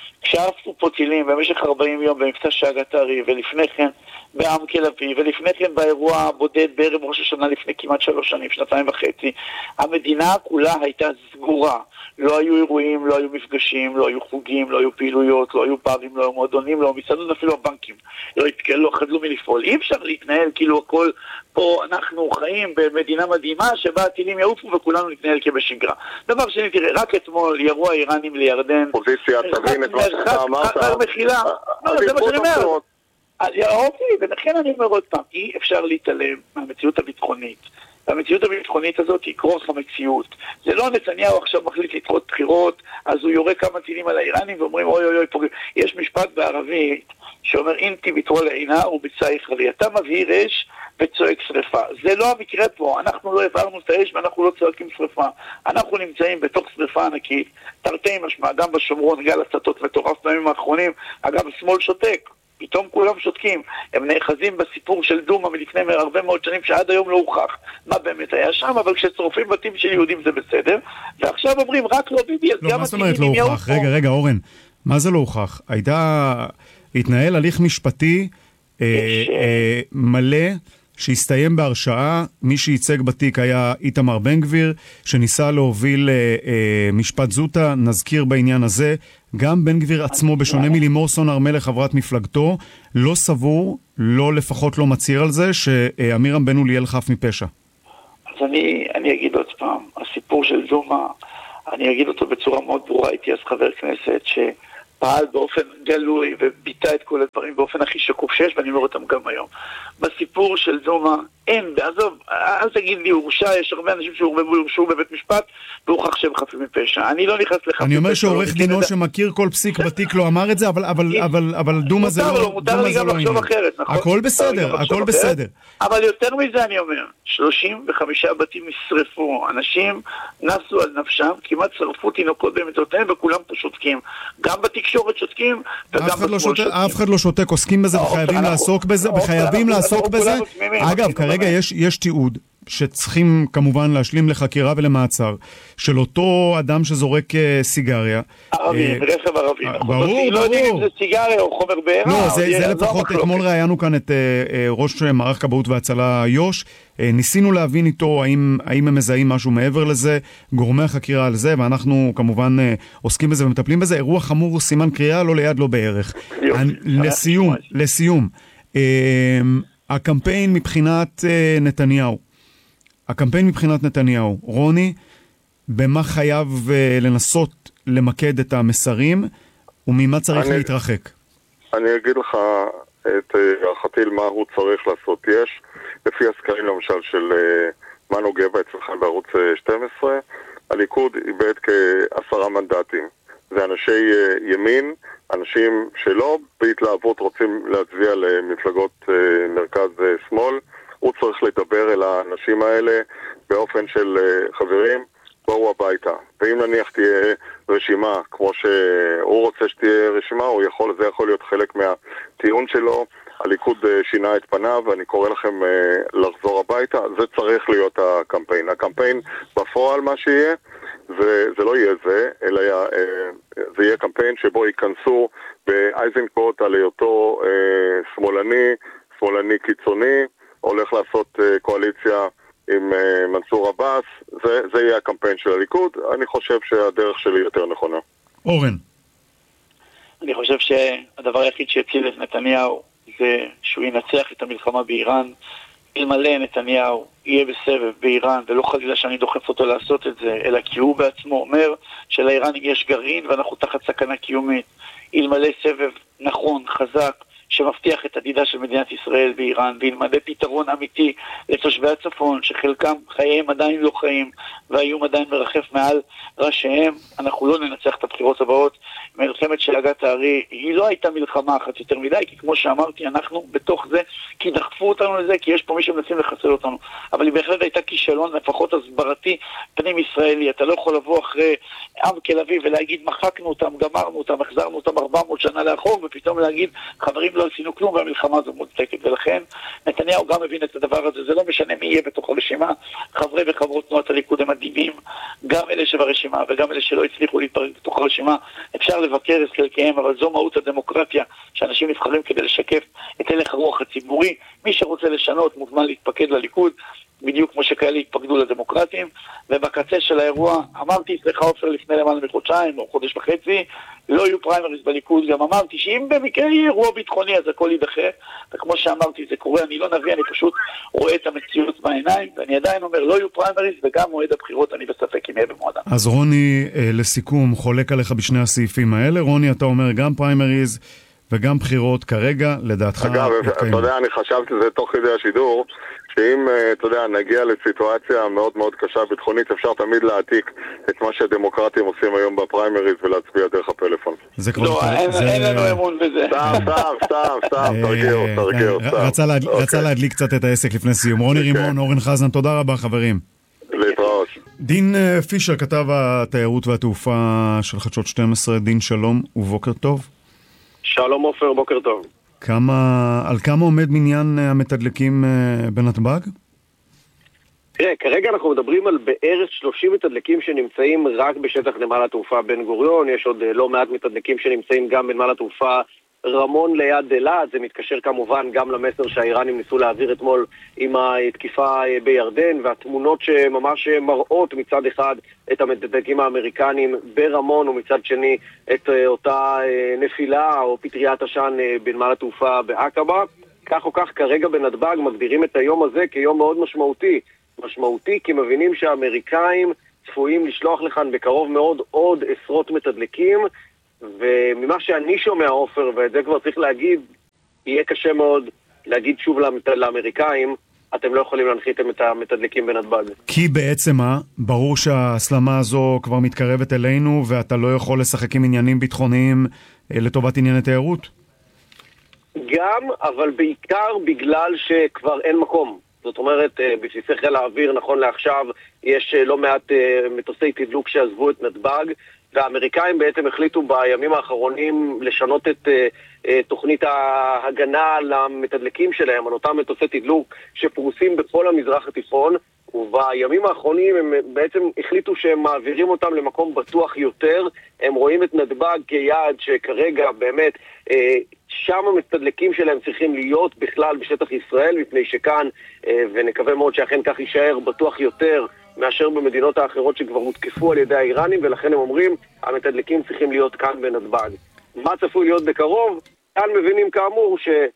[SPEAKER 5] כשעפו פה טילים במשך ארבעים יום במבצע שגתרי, ולפני כן בעם כלפי, ולפני כן באירוע הבודד בערב ראש השנה לפני כמעט שלוש שנים, שנתיים וחצי, המדינה כולה הייתה סגורה. לא היו אירועים, לא היו מפגשים, לא היו חוגים, לא היו פעילויות, לא היו פאבים, לא היו מועדונים, לא היו מסעדות, אפילו הבנקים לא התקלו, לא חדלו מלפעול. אי אפשר להתנהל כאילו הכל פה, אנחנו חיים במדינה מדהימה שבה הטילים יעופו וכולנו נתנהל כבשגרה. דבר שני, תראה, רק אתמול ירו האיראנים לירדן.
[SPEAKER 4] פוזיציה, תבין את מה שאתה אמרת.
[SPEAKER 5] מחילה. לא, זה מה שאני אומר. אוקיי, ולכן אני אומר עוד פעם, אי אפשר להתעלם מהמציאות הביטחונית. והמציאות הביטחונית הזאת היא קרוס המציאות. זה לא נתניהו עכשיו מחליט לדחות בחירות, אז הוא יורה כמה טילים על האיראנים ואומרים אוי אוי אוי פוגעים. יש משפט בערבית שאומר אינתי ביטרול עינה וביצע יחרי. אתה מבהיר אש וצועק שריפה. זה לא המקרה פה. אנחנו לא הבהרנו את האש ואנחנו לא צועקים שריפה. אנחנו נמצאים בתוך שריפה ענקית. תרתי משמע, גם בשומרון גל הצתות מטורף בימים האחרונים. אגב, שמאל שותק. פתאום כולם שותקים. הם נאחזים בסיפור של דומה מלפני הרבה מאוד שנים שעד היום לא הוכח מה באמת היה שם, אבל כשצורפים בתים של יהודים זה בסדר, ועכשיו אומרים רק לא ביבי, אז
[SPEAKER 2] לא,
[SPEAKER 5] גם
[SPEAKER 2] מה זאת אומרת לא הוכח? רגע, רגע, אורן, מה זה לא הוכח? הייתה, התנהל הליך משפטי אה, אה, מלא, שהסתיים בהרשעה. מי שייצג בתיק היה איתמר בן גביר, שניסה להוביל אה, אה, משפט זוטה. נזכיר בעניין הזה, גם בן גביר עצמו, בשונה מלימור סון הר מלך, חברת מפלגתו, לא סבור, לא לפחות לא מצהיר על זה, שעמירם בן אוליאל חף מפשע.
[SPEAKER 5] אז אני, אני אגיד עוד פעם, הסיפור של דומא, אני אגיד אותו בצורה מאוד ברורה, הייתי אז חבר כנסת שפעל באופן גלוי וביטא את כל הדברים באופן הכי שקוף שיש, ואני אומר אותם גם היום. בסיפור של דומא, אין, בעזוב, אל תגיד לי, הורשע, יש הרבה אנשים שהורשעו בבית משפט, והוכח שהם חפים מפשע. אני לא נכנס לחפים.
[SPEAKER 2] אני אומר שעורך דינו שמכיר כל פסיק בתיק לא אמר את זה, אבל, אבל, אבל, אבל דומא זה לא,
[SPEAKER 5] מותר לי גם לחשוב אחרת, נכון?
[SPEAKER 2] הכל בסדר, הכל בסדר.
[SPEAKER 5] אבל יותר מזה אני אומר, שלושים וחמישה בתים נשרפו, אנשים נסו על נפשם, כמעט שרפו תינוקות במיטותיהם, וכולם פה שותקים. גם בתקשורת שותקים, וגם בשמאל שותקים.
[SPEAKER 2] אף אחד לא שותק, עוסקים בזה וחייבים לעסוק בזה, וחייבים לעסוק בזה. אגב, כרגע יש, יש תיעוד שצריכים כמובן להשלים לחקירה ולמעצר של אותו אדם שזורק סיגריה.
[SPEAKER 5] ערבי, רכב ערבי.
[SPEAKER 2] ברור, ברור.
[SPEAKER 5] לא יודעים אם זה סיגריה או חומר בעירה.
[SPEAKER 2] לא, זה לפחות, אתמול ראיינו כאן את ראש מערך כבאות והצלה יוש, ניסינו להבין איתו האם הם מזהים משהו מעבר לזה, גורמי החקירה על זה, ואנחנו כמובן עוסקים בזה ומטפלים בזה. אירוע חמור, סימן קריאה, לא ליד, לא בערך. לסיום, לסיום. הקמפיין מבחינת נתניהו, הקמפיין מבחינת נתניהו, רוני, במה חייב לנסות למקד את המסרים, וממה צריך
[SPEAKER 4] אני,
[SPEAKER 2] להתרחק?
[SPEAKER 4] אני אגיד לך את הערכתי מה הוא צריך לעשות. יש, לפי הסקרים למשל של מנו גבע אצלכם בערוץ שתים עשרה, הליכוד איבד כעשרה מנדטים. זה אנשי ימין, אנשים שלא בהתלהבות רוצים להצביע למפלגות מרכז שמאל. הוא צריך לדבר אל האנשים האלה באופן של חברים, בואו הביתה. ואם נניח תהיה רשימה כמו שהוא רוצה שתהיה רשימה, הוא יכול, זה יכול להיות חלק מהטיעון שלו. הליכוד שינה את פניו, ואני קורא לכם לחזור הביתה. זה צריך להיות הקמפיין. הקמפיין בפועל מה שיהיה, זה, זה לא יהיה זה, אלא זה יהיה קמפיין שבו ייכנסו באייזנקוט על היותו שמאלני, שמאלני קיצוני, הולך לעשות קואליציה עם מנסור עבאס. זה, זה יהיה הקמפיין של הליכוד. אני חושב שהדרך שלי יותר נכונה.
[SPEAKER 2] אורן.
[SPEAKER 5] אני חושב שהדבר היחיד שהציל את נתניהו זה שהוא ינצח את המלחמה באיראן. אלמלא נתניהו יהיה בסבב באיראן, ולא חלילה שאני דוחף אותו לעשות את זה, אלא כי הוא בעצמו אומר שלאיראנים יש גרעין ואנחנו תחת סכנה קיומית. אלמלא סבב נכון, חזק, שמבטיח את עתידה של מדינת ישראל באיראן, וילמד פתרון אמיתי לתושבי הצפון, שחלקם חייהם עדיין לא חיים, והאיום עדיין מרחף מעל ראשיהם, אנחנו לא ננצח את הבחירות הבאות. מלחמת שלגת הארי, היא לא הייתה מלחמה אחת יותר מדי, כי כמו שאמרתי, אנחנו בתוך זה, כי דחפו אותנו לזה, כי יש פה מי שמנסים לחסל אותנו. אבל היא בהחלט הייתה כישלון, לפחות הסברתי, פנים ישראלי. אתה לא יכול לבוא אחרי עם תל אביב ולהגיד, מחקנו אותם, גמרנו אותם, החזרנו אותם ארבע מאות שנה לאחור, ופתאום להגיד, חברים, לא עשינו כלום, והמלחמה הזו מוצדקת. ולכן נתניהו גם מבין את הדבר הזה. זה לא משנה מי יהיה בתוך הרשימה. חברי וחברות תנועת הליכוד הם מדהימים, גם אלה שברשימה וגם אלה שלא הצליחו להתפרק בתוך הרשימה. אפשר לבקר את חלקיהם, אבל זו מהות הדמוקרטיה, שאנשים נבחרים כדי לשקף את הלך הרוח הציבורי. מי שרוצה לשנות מוזמן להתפקד לליכוד, בדיוק כמו שכאלה התפקדו לדמוקרטים. ובקצה של האירוע, אמרתי אצלך עופר לפני למעלה מחודשיים או חודש וחצי, לא יהיו פריימריז בליכוד. גם אמרתי שאם במקרה יהיה אירוע ביטחוני אז הכל יידחה, וכמו שאמרתי זה קורה, אני לא נביא, אני פשוט רואה את המציאות בעיניים, ואני עדיין אומר לא יהיו פריימריז, וגם מועד הבחירות אני בספק אם יהיה במועדם.
[SPEAKER 2] אז רוני, לסיכום, חולק עליך בשני הסעיפים האלה. רוני, אתה אומר גם פריימריז וגם בחירות כרגע, לדעתך...
[SPEAKER 4] אגב, אתה יודע, אני חשבתי זה תוך כדי השידור, שאם, אתה יודע, נגיע לסיטואציה מאוד מאוד קשה ביטחונית, אפשר תמיד להעתיק את מה שהדמוקרטים עושים היום בפריימריז ולהצביע דרך הפלאפון.
[SPEAKER 5] לא, אין לנו אמון בזה.
[SPEAKER 4] סתם, סתם, סתם, סתם, תרגיעו, תרגיעו, סתם.
[SPEAKER 2] רצה להדליק קצת את העסק לפני סיום. רוני רימון, אורן חזן, תודה רבה חברים.
[SPEAKER 4] להתראות. דין
[SPEAKER 2] פישר, כתב התיירות והתעופה של חדשות שתים עשרה, דין שלום ובוקר טוב.
[SPEAKER 6] שלום עופר, בוקר טוב.
[SPEAKER 2] כמה, על כמה עומד מניין המתדלקים בנתב"ג?
[SPEAKER 6] תראה, כרגע אנחנו מדברים על בערך שלושים מתדלקים שנמצאים רק בשטח נמל התעופה בן גוריון. יש עוד לא מעט מתדלקים שנמצאים גם בנמל התעופה רמון ליד אלעד, זה מתקשר כמובן גם למסר שהאיראנים ניסו להעביר אתמול עם התקיפה בירדן, והתמונות שממש מראות מצד אחד את המתדלקים האמריקנים ברמון, ומצד שני את אותה נפילה או פטריית עשן בנמל התעופה בעקבה. כך או כך כרגע בנתב"ג מגדירים את היום הזה כיום מאוד משמעותי. משמעותי כי מבינים שהאמריקאים צפויים לשלוח לכאן בקרוב מאוד עוד עשרות מתדלקים, וממה שאני שומע עופר, ואת זה כבר צריך להגיד, יהיה קשה מאוד להגיד שוב לאמריקאים, אתם לא יכולים להנחית את המתדלקים בנתב"ג.
[SPEAKER 2] כי בעצם מה? ברור שההסלמה הזו כבר מתקרבת אלינו, ואתה לא יכול לשחק עם עניינים ביטחוניים לטובת ענייני תיירות?
[SPEAKER 6] גם, אבל בעיקר בגלל שכבר אין מקום. זאת אומרת, בבסיסי חיל האוויר נכון לעכשיו יש לא מעט מטוסי תדלוק שעזבו את נתב"ג, והאמריקאים בעצם החליטו בימים האחרונים לשנות את uh, תוכנית ההגנה למתדלקים שלהם, על אותם מטוסי תדלוק שפרוסים בכל המזרח התיכון, ובימים האחרונים הם בעצם החליטו שהם מעבירים אותם למקום בטוח יותר. הם רואים את נתב"ג כיעד שכרגע באמת uh, שם המתדלקים שלהם צריכים להיות בכלל בשטח ישראל, מפני שכאן, uh, ונקווה מאוד שאכן כך יישאר, בטוח יותר מאשר במדינות האחרות שכבר הותקפו על ידי האיראנים, ולכן הם אומרים, המתדלקים צריכים להיות כאן בנתב"ג. מה צפוי להיות בקרוב? כאן מבינים כאמור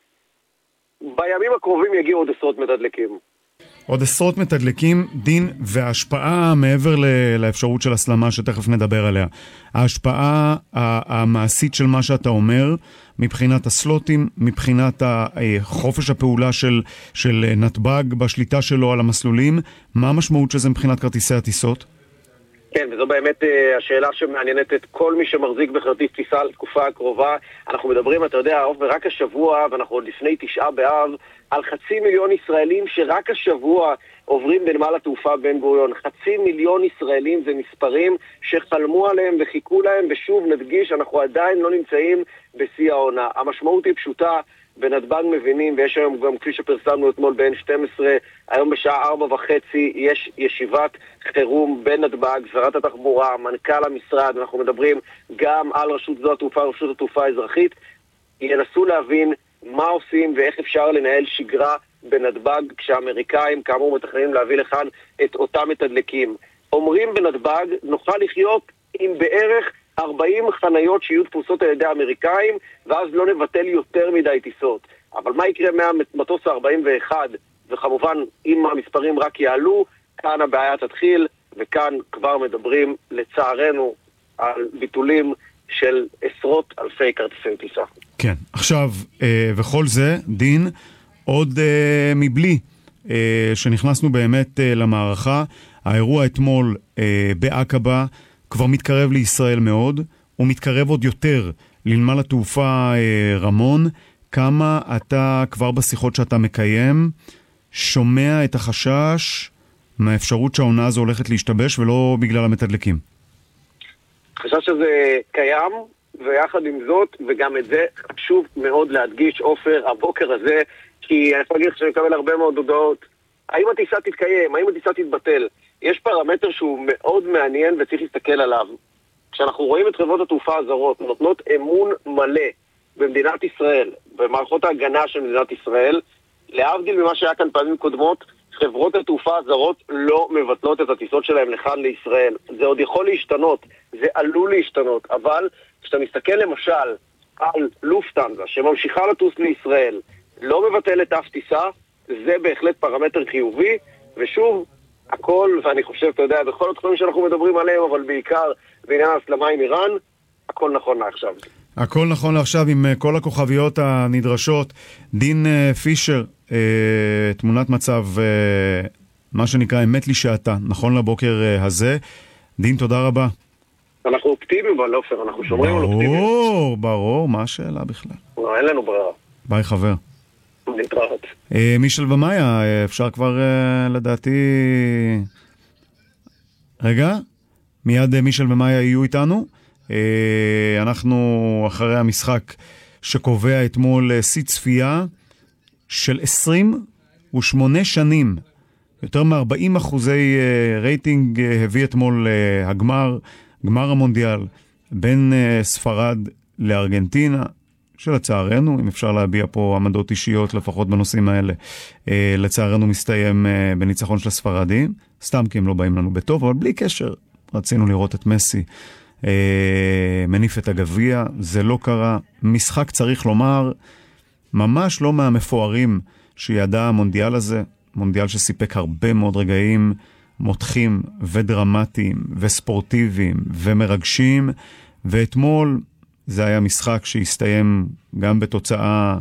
[SPEAKER 6] שבימים הקרובים יגיעו עוד עשרות מתדלקים.
[SPEAKER 2] עוד עשרות מתדלקים, דין, וההשפעה מעבר לאפשרות של הסלמה שתכף נדבר עליה. ההשפעה המעשית של מה שאתה אומר, מבחינת הסלוטים, מבחינת חופש הפעולה של, של נתב"ג בשליטה שלו על המסלולים, מה המשמעות של זה מבחינת כרטיסי הטיסות?
[SPEAKER 6] כן, וזו באמת השאלה שמעניינת את כל מי שמחזיק בכרטיס טיסה לתקופה הקרובה. אנחנו מדברים, אתה יודע, רק השבוע, ואנחנו עוד לפני תשעה באב, על חצי מיליון ישראלים שרק השבוע עוברים בנמל התעופה בן גוריון. חצי מיליון ישראלים זה מספרים שחלמו עליהם וחיכו להם, ושוב נדגיש, אנחנו עדיין לא נמצאים בשיא העונה. המשמעות היא פשוטה, בנתב"ג מבינים, ויש היום גם כפי שפרסמנו אתמול בין שתים עשרה, היום בשעה ארבע וחצי יש ישיבת חירום בנתב"ג, שרת התחבורה, מנכ"ל המשרד, אנחנו מדברים גם על רשות שדות התעופה, רשות התעופה האזרחית, ינסו להבין מה עושים ואיך אפשר לנהל שגרה בנתב"ג, כשהאמריקאים כאמור מתכננים להביא לכאן את אותם מתדלקים. אומרים בנתב"ג, נוכל לחיות עם בערך ארבעים חניות שיהיו תפוסות על ידי האמריקאים, ואז לא נבטל יותר מדי טיסות. אבל מה יקרה מהמטוס ה-ארבעים ואחת, וכמובן אם המספרים רק יעלו, כאן הבעיה תתחיל, וכאן כבר מדברים לצערנו על ביטולים של עשרות אלפי כרטיסי טיסה. כן,
[SPEAKER 2] עכשיו, אה, וכל זה, דין, עוד אה, מבלי אה, שנכנסנו באמת אה, למערכה, האירוע אתמול אה, בעקבה כבר מתקרב לישראל מאוד, הוא מתקרב עוד יותר לנמל התעופה אה, רמון. כמה אתה כבר בשיחות שאתה מקיים שומע את החשש מהאפשרות שהעונה הזו הולכת להשתבש ולא בגלל המתדלקים?
[SPEAKER 6] חשש שזה קיים, ויחד עם זאת, וגם את זה חשוב מאוד להדגיש, עופר, הבוקר הזה, כי אני יכול להגיד שאני מקבל הרבה מאוד הודעות, האם הטיסה תתקיים, האם הטיסה תתבטל? יש פרמטר שהוא מאוד מעניין וצריך להסתכל עליו. כשאנחנו רואים את חברות התעופה הזרות, נותנות אמון מלא במדינת ישראל, במערכות ההגנה של מדינת ישראל, להבדיל ממה שהיה כאן פעמים קודמות, חברות התעופה הזרות לא מבטלות את הטיסות שלהם לכאן לישראל. זה עוד יכול להשתנות, זה עלול להשתנות, אבל כשאתה מסתכל למשל על לופטהנזה שממשיכה לטוס לישראל, לא מבטלת אף טיסה, זה בהחלט פרמטר חיובי, ושוב, הכל, ואני חושב, אתה יודע, בכל התחומים שאנחנו מדברים עליהם, אבל בעיקר בעניין ההסלמה עם איראן, הכל נכון לעכשיו.
[SPEAKER 2] הכל נכון לעכשיו עם כל הכוכביות הנדרשות. דין פישר, תמונת מצב, מה שנקרא, אמת לי שעתה, נכון לבוקר הזה. דין, תודה רבה.
[SPEAKER 6] אנחנו אופטימיים, אבל אופר, אנחנו שומרים על אופטימיים.
[SPEAKER 2] ברור, ברור, מה השאלה בכלל?
[SPEAKER 6] אין לנו ברירה.
[SPEAKER 2] ביי חבר.
[SPEAKER 6] נתראות.
[SPEAKER 2] מישל ומאיה, אפשר כבר לדעתי... רגע, מיד מישל ומאיה יהיו איתנו. אנחנו אחרי המשחק שקובע אתמול שיא צפייה של עשרים ושמונה שנים. יותר מ-ארבעים אחוזי רייטינג הביא אתמול הגמר, גמר המונדיאל בין ספרד לארגנטינה. שלצערנו, אם אפשר להביע פה עמדות אישיות, לפחות בנושאים האלה, לצערנו מסתיים בניצחון של הספרדים, סתם כי הם לא באים לנו בטוב, אבל בלי קשר, רצינו לראות את מסי מניף את הגביע, זה לא קרה. משחק, צריך לומר, ממש לא מהמפוארים שידע המונדיאל הזה, מונדיאל שסיפק הרבה מאוד רגעים מותחים ודרמטיים וספורטיביים ומרגשים, ואתמול זה היה משחק שהסתיים גם בתוצאה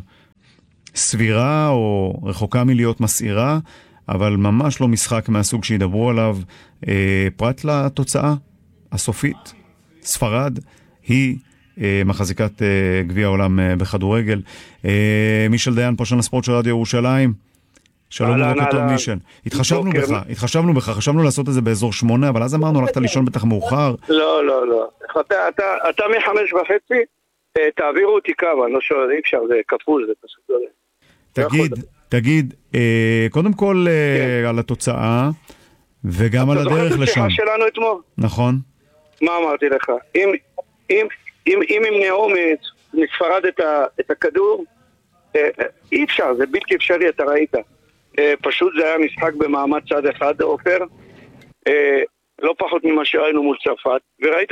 [SPEAKER 2] סבירה או רחוקה מלהיות מסעירה, אבל ממש לא משחק מהסוג שידברו עליו, אה, פרט לתוצאה הסופית. ספרד היא אה, מחזיקת אה, גביע העולם אה, בכדורגל. אה, מישל דיין, פרשן הספורט של רדיו ירושלים. שלום ובוקר טוב מישל. התחשבנו בך, התחשבנו בך, חשבנו לעשות את זה באזור שמונה, אבל אז אמרנו, הלכת לישון בטח מאוחר.
[SPEAKER 7] לא, לא, לא. אתה מחמש וחצי, תעבירו אותי כמה, לא שואל, אי אפשר, זה כפול, זה פשוט לא.
[SPEAKER 2] תגיד, תגיד, קודם כל על התוצאה, וגם על הדרך לשם.
[SPEAKER 7] אתה זוכר את השיחה שלנו אתמול?
[SPEAKER 2] נכון.
[SPEAKER 7] מה אמרתי לך? אם ימנעו מספרד את הכדור, אי אפשר, זה בלתי אפשרי, אתה ראית. פשוט זה היה משחק במעמד צד אחד, אופר, לא פחות ממה שראינו מול צרפת, וראית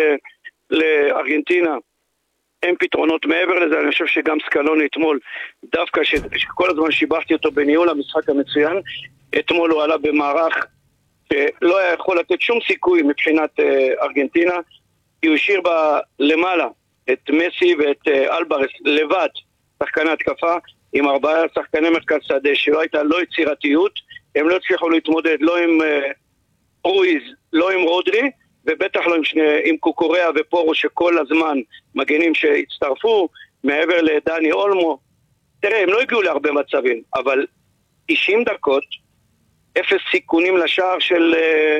[SPEAKER 7] שלארגנטינה אין פתרונות מעבר לזה. אני חושב שגם סקלוני אתמול, דווקא שכל הזמן שיבחתי אותו בניהול המשחק המצוין, אתמול הוא עלה במערך שלא היה יכול לתת שום סיכוי מבחינת ארגנטינה, כי הוא השאיר בה למעלה את מסי ואת אלברס לבד, שחקני התקפה, עם ארבעה שחקני מרכז שדה, שלא הייתה לא יצירתיות, הם לא הצליחו להתמודד לא עם רויז, לא עם רודרי, ובטח לא עם, שני, עם קוקוריאה ופורו, שכל הזמן מגנים שהצטרפו, מעבר לדני אולמו. תראה, הם לא הגיעו להרבה מצבים, אבל תשעים דקות, אפס סיכונים לשער של,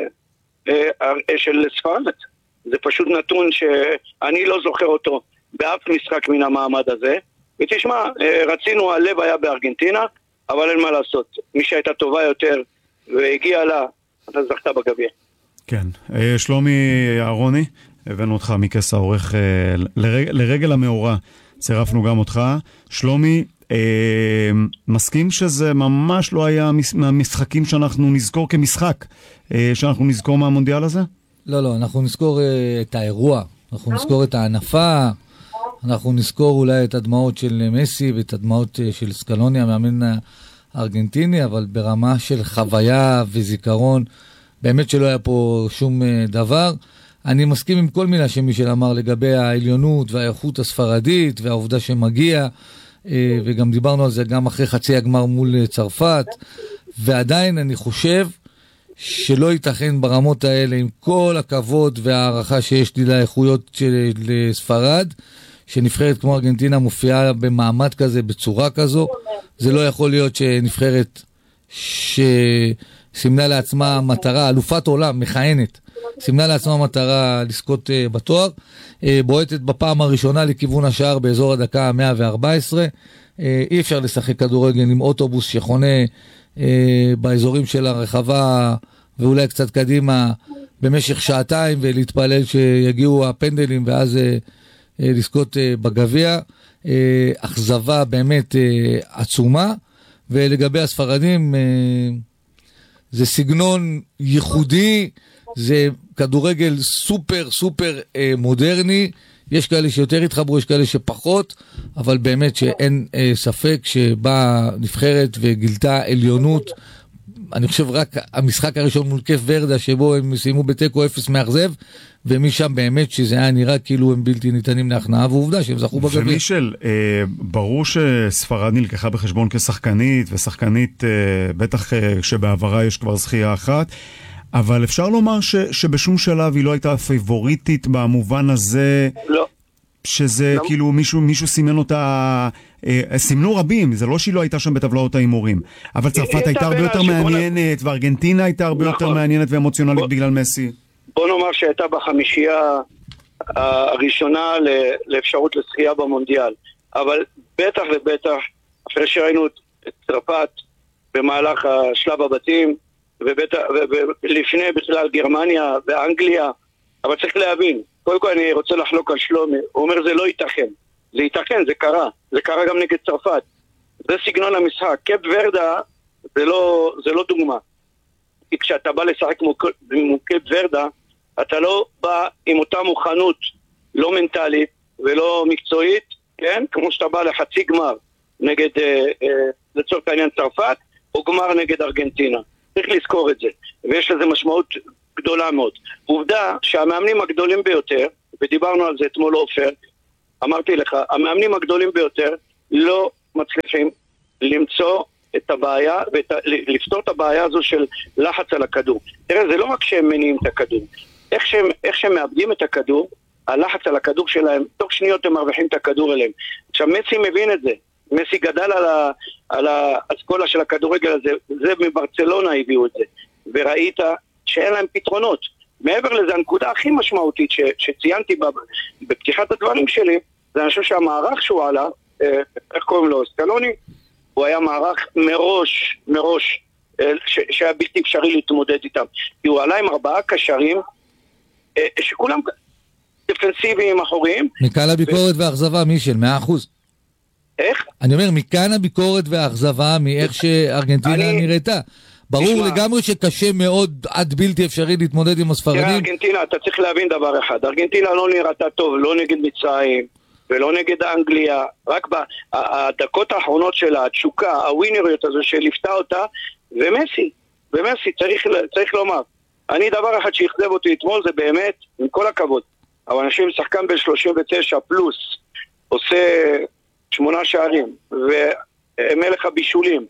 [SPEAKER 7] של ספרד. זה פשוט נתון שאני לא זוכר אותו באף משחק מן המעמד הזה. ותשמע, רצינו, הלב היה בארגנטינה, אבל אין מה לעשות. מי שהייתה טובה יותר והגיעה לה, אתה זכתה בגביע.
[SPEAKER 2] כן. שלומי אהרוני, הבאנו אותך מכס העורך לרג, לרגל המאורע. צירפנו גם אותך. שלומי, אה, מסכים שזה ממש לא היה מהמשחקים שאנחנו נזכור כמשחק, אה, שאנחנו נזכור מהמונדיאל הזה? לא,
[SPEAKER 8] לא, אנחנו נזכור אה, את האירוע, אנחנו נזכור את הענפה, אנחנו נזכור אולי את הדמעות של מסי ואת הדמעות של סקלוני, המאמן הארגנטיני, אבל ברמה של חוויה וזיכרון, באמת שלא היה פה שום דבר. אני מסכים עם כל מילה שמישל אמר לגבי העליונות והאיכות הספרדית והעובדה שמגיע, וגם דיברנו על זה גם אחרי חצי הגמר מול צרפת, ועדיין אני חושב שלא ייתכן ברמות האלה, עם כל הכבוד והערכה שיש לי לאיכויות של ספרד, שנבחרת כמו ארגנטינה מופיעה במעמד כזה, בצורה כזו. זה לא יכול להיות שנבחרת שסימנה לעצמה מטרה, אלופת עולם, מכהנת, סימנה לעצמה מטרה לזכות בתואר, בועטת בפעם הראשונה לכיוון השער באזור הדקה מאה וארבע עשרה. אי אפשר לשחק כדורגל עם אוטובוס שחונה באזורים של הרחבה ואולי קצת קדימה במשך שעתיים, ולהתפלל שיגיעו הפנדלים ואז לזכות בגביע. אכזבה באמת עצומה. ולגבי הספרדים, זה סגנון ייחודי, זה כדורגל סופר סופר מודרני. יש כאלה שיותר התחברו, יש כאלה שפחות, אבל באמת שאין ספק שבאה נבחרת וגילתה עליונות. אני חושב רק המשחק הראשון מול קייפ ורדה, שבו הם סיימו בטקו אפס מאכזב, ומשם באמת שזה היה נראה כאילו הם בלתי ניתנים להכנעה, ועובדה שהם זכו בגביע.
[SPEAKER 2] ומישל, אה, ברור שספרד נלקחה בחשבון כשחקנית, ושחקנית אה, בטח אה, שבעברה יש כבר זכייה אחת, אבל אפשר לומר ש, שבשום שלב היא לא הייתה פייבוריטית במובן הזה,
[SPEAKER 7] לא.
[SPEAKER 2] שזה לא. כאילו מישהו, מישהו סימן אותה, אה, סימנו רבים, זה לא שהיא לא הייתה שם בטבלאות ההימורים, אבל צרפת הייתה הרבה יותר מעניינת, וארגנטינה הייתה הרבה יותר מעניינת ואמוציונלית בגלל מסי.
[SPEAKER 7] בוא נאמר שהייתה בחמישייה הראשונה לאפשרות לזכייה במונדיאל, אבל בטח ובטח אחרי שראינו את צרפת במהלך השלב הבתים, ולפני בכלל גרמניה ואנגליה, אבל צריך להבין, קודם כל אני רוצה לחלוק על שלומי, הוא אומר זה לא ייתכן, זה ייתכן, זה קרה. זה קרה גם נגד צרפת. זה סגנון המשחק. קאפ ורדה זה לא, זה לא דוגמה. כי כשאתה בא לשחק עם קאפ ורדה, אתה לא בא עם אותה מוכנות לא מנטלית ולא מקצועית, כן? כמו שאתה בא לחצי גמר נגד, אה, אה, לצורך העניין צרפת, או גמר נגד ארגנטינה. צריך לזכור את זה. ויש לזה משמעות גדולה מאוד. עובדה שהמאמנים הגדולים ביותר, ודיברנו על זה אתמול אופר, אמרתי לך, המאמנים הגדולים ביותר לא מצליחים למצוא את הבעיה, ולפתור את הבעיה הזו של לחץ על הכדור. תראה, זה לא רק שהם מניעים את הכדור. איך שהם, איך שהם מאבדים את הכדור, הלחץ על הכדור שלהם, תוך שניות הם מרוויחים את הכדור אליהם. עכשיו, מסי מבין את זה. מסי גדל על, ה, על האסכולה של הכדורגל הזה, זה מברצלונה הביאו את זה. וראית שאין להם פתרונות. מעבר לזה, הנקודה הכי משמעותית ש, שציינתי בפתיחת הדברים שלי, זה אני חושב שהמערך שהוא עלה, איך קוראים לו, סקלוני, הוא היה מערך מראש, מראש, ש, שהיה בלתי אפשרי להתמודד איתם. כי הוא עלה עם ארבעה קשרים, שכולם דפנסיביים אחוריים.
[SPEAKER 8] מכאן הביקורת ו... והאכזבה, מישל, מאה אחוז.
[SPEAKER 7] איך?
[SPEAKER 8] אני אומר, מכאן הביקורת והאכזבה, מאיך שארגנטינה אני... נראיתה. ברור תשמע, לגמרי שקשה מאוד עד בלתי אפשרי להתמודד עם הספרדים.
[SPEAKER 7] תראה, ארגנטינה, אתה צריך להבין דבר אחד. ארגנטינה לא נראתה טוב, לא נגד מצרים, ולא נגד אנגליה. רק בדקות האחרונות שלה, התשוקה, הווינריות הזו שלפתה אותה, ומסי, ומסי, צריך, צריך לומר. אני דבר אחד שיחזב אותי אתמול, זה באמת, עם כל הכבוד. אבל אנשים שחקן ב-שלושים ותשע פלוס, עושה שמונה שערים, ומלך הבישולים,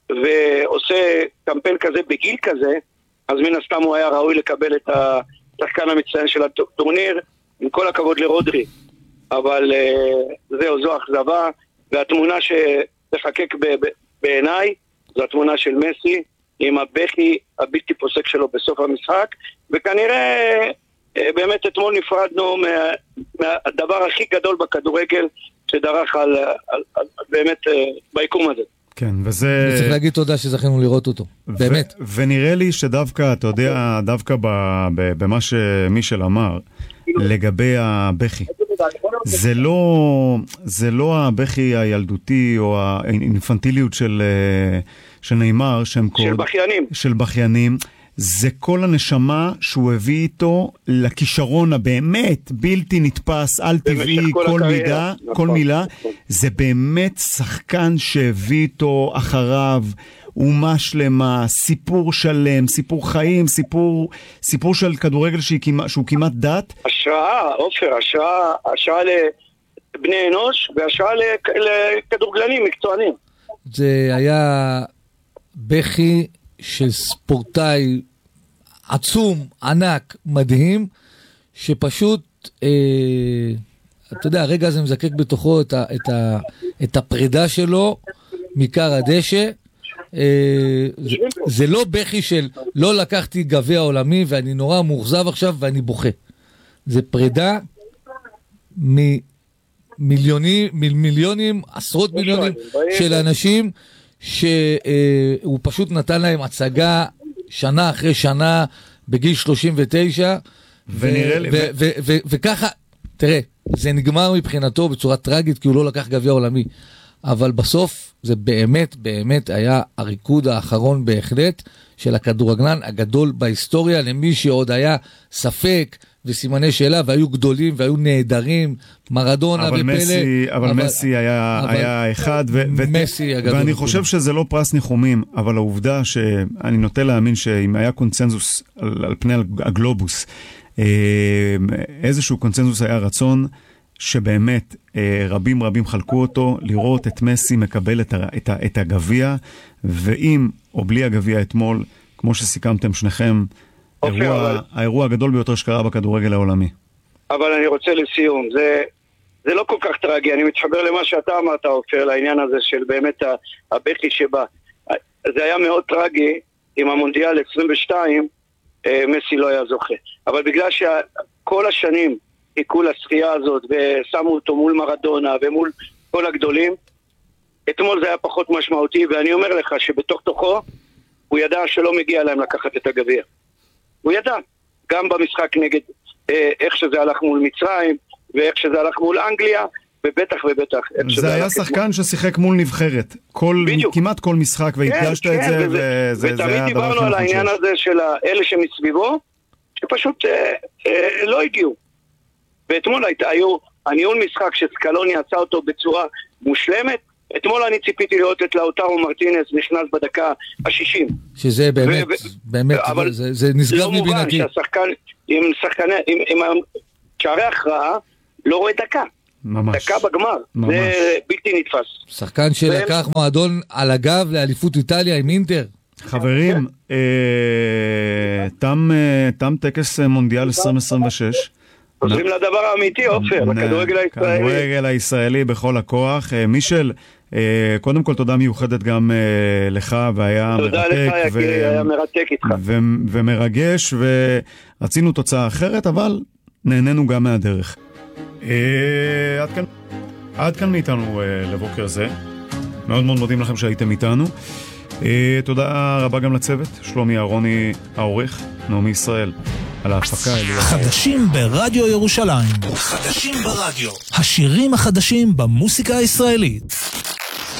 [SPEAKER 7] ועושה קמפיין כזה בגיל כזה, אז מן הסתם הוא היה ראוי לקבל את השחקן המצטיין של הטורניר, עם כל הכבוד לרודרי. אבל זהו, זו אכזבה, והתמונה שתחקק בעיניי, זו התמונה של מסי, עם הבכי הבלתי פוסק שלו בסוף המשחק, וכנראה באמת אתמול נפרדנו מה, מהדבר הכי גדול בכדורגל שדרך על, על, על, באמת ביקום הזה.
[SPEAKER 2] כן, וזה...
[SPEAKER 8] צריך להגיד תודה שזכינו לראות אותו, באמת.
[SPEAKER 2] ונראה לי שדווקא, אתה יודע, דווקא במה שמישל אמר, לגבי הבכי, זה לא, זה לא הבכי הילדותי או האינפנטיליות של, של נאמר, שהם
[SPEAKER 7] של קוד, בכיינים.
[SPEAKER 2] של בכיינים. זה כל הנשמה שהוא הביא איתו לכישרון הבאמת בלתי נתפס, על טבעי, כל, כל מידה, נכון, כל מילה. נכון. זה באמת שחקן שהביא איתו אחריו אומה שלמה, סיפור שלם, סיפור חיים, סיפור, סיפור של כדורגל שהוא כמעט דת.
[SPEAKER 7] השראה, אופר, השראה, השראה לבני אנוש והשראה לכדורגלנים מקצוענים.
[SPEAKER 8] זה היה בכי של ספורטאי עצום, ענק, מדהים, שפשוט, אה, אתה יודע, הרגע הזה מזקק בתוכו את, ה, את, ה, את הפרידה שלו מכר הדשא. אה, זה, זה לא בכי של לא לקחתי גביע עולמי ואני נורא מאוכזב עכשיו ואני בוכה. זה פרידה ממיליונים, מיליונים, עשרות מיליונים של אנשים שהוא פשוט נתן להם הצגה שנה אחרי שנה בגיל שלושים ותשע, וככה, תראה, זה נגמר מבחינתו בצורה טרגית כי הוא לא לקח גביע עולמי, אבל בסוף זה באמת באמת היה הריקוד האחרון בהחלט של הכדורגלן הגדול בהיסטוריה, למי שעוד היה ספק וסימני שאלה, והיו גדולים והיו נהדרים, מרדונה ופלא.
[SPEAKER 2] מסי, אבל, אבל מסי היה, אבל, היה אחד, ו-
[SPEAKER 8] מסי הגדול.
[SPEAKER 2] ואני חושב שזה לא פרס ניחומים, אבל העובדה שאני נוטה להאמין שאם היה קונצנזוס על, על פני הגלובוס, איזשהו קונצנזוס היה רצון, שבאמת רבים רבים חלקו אותו, לראות את מסי מקבל את, ה- את, ה- את הגביע, ואם או בלי הגביע אתמול, כמו שסיכמתם שניכם, האירוע, אבל... האירוע הגדול ביותר שקרה בכדורגל העולמי.
[SPEAKER 7] אבל אני רוצה לסיום, זה, זה לא כל כך טרגי, אני מתחבר למה שאתה אמרת, אופר, לעניין הזה של באמת הבכי שבא. זה היה מאוד טרגי, עם המונדיאל עשרים ושתיים, מסי לא היה זוכה. אבל בגלל שכל השנים חיכו לזכייה הזאת, ושמו אותו מול מרדונה ומול כל הגדולים, אתמול זה היה פחות משמעותי, ואני אומר לך שבתוך תוכו, הוא ידע שלא מגיע להם לקחת את הגביע. הוא ידע, גם במשחק נגד אה, איך שזה הלך מול מצרים, ואיך שזה הלך מול אנגליה, ובטח ובטח.
[SPEAKER 2] זה היה שחקן ששיחק מול נבחרת, כמעט כל משחק, והדגשת את זה, וזה היה הדבר
[SPEAKER 7] ותמיד דיברנו על העניין הזה של אלה שמסביבו, שפשוט לא הגיעו. ואתמול היו הניהול משחק שסקלוני עשה אותו בצורה מושלמת, אתמול אני ציפיתי לראות את לאוטרו מרטינס נכנס בדקה ה-שישים.
[SPEAKER 8] שזה באמת, באמת, זה נסגר מבינתי.
[SPEAKER 7] לא מובן שהשחקן, עם שחקני, עם שערי הכרעה, לא רואה דקה.
[SPEAKER 2] ממש.
[SPEAKER 7] דקה בגמר. ממש. זה בלתי נתפס.
[SPEAKER 8] שחקן שלקח מועדון על הגב לאליפות איטליה עם אינטר.
[SPEAKER 2] חברים, תם טקס מונדיאל עשרים עשרים ושש.
[SPEAKER 7] עוזרים לדבר האמיתי, אופר, הכדורגל הישראלי.
[SPEAKER 2] הכדורגל הישראלי בכל הכוח. מישל, קודם כל תודה מיוחדת גם לך, והיה מרתק.
[SPEAKER 7] תודה לך, יקירי, היה מרתק איתך.
[SPEAKER 2] ומרגש, ורצינו תוצאה אחרת, אבל נהנינו גם מהדרך. עד כאן מאיתנו לבוקר זה. מאוד מאוד מודים לכם שהייתם איתנו. תודה רבה גם לצוות, שלומי אהרוני העורך, נעמי ישראל על ההפקה.
[SPEAKER 9] חדשים ברדיו ירושלים. חדשים ברדיו. השירים החדשים במוסיקה הישראלית.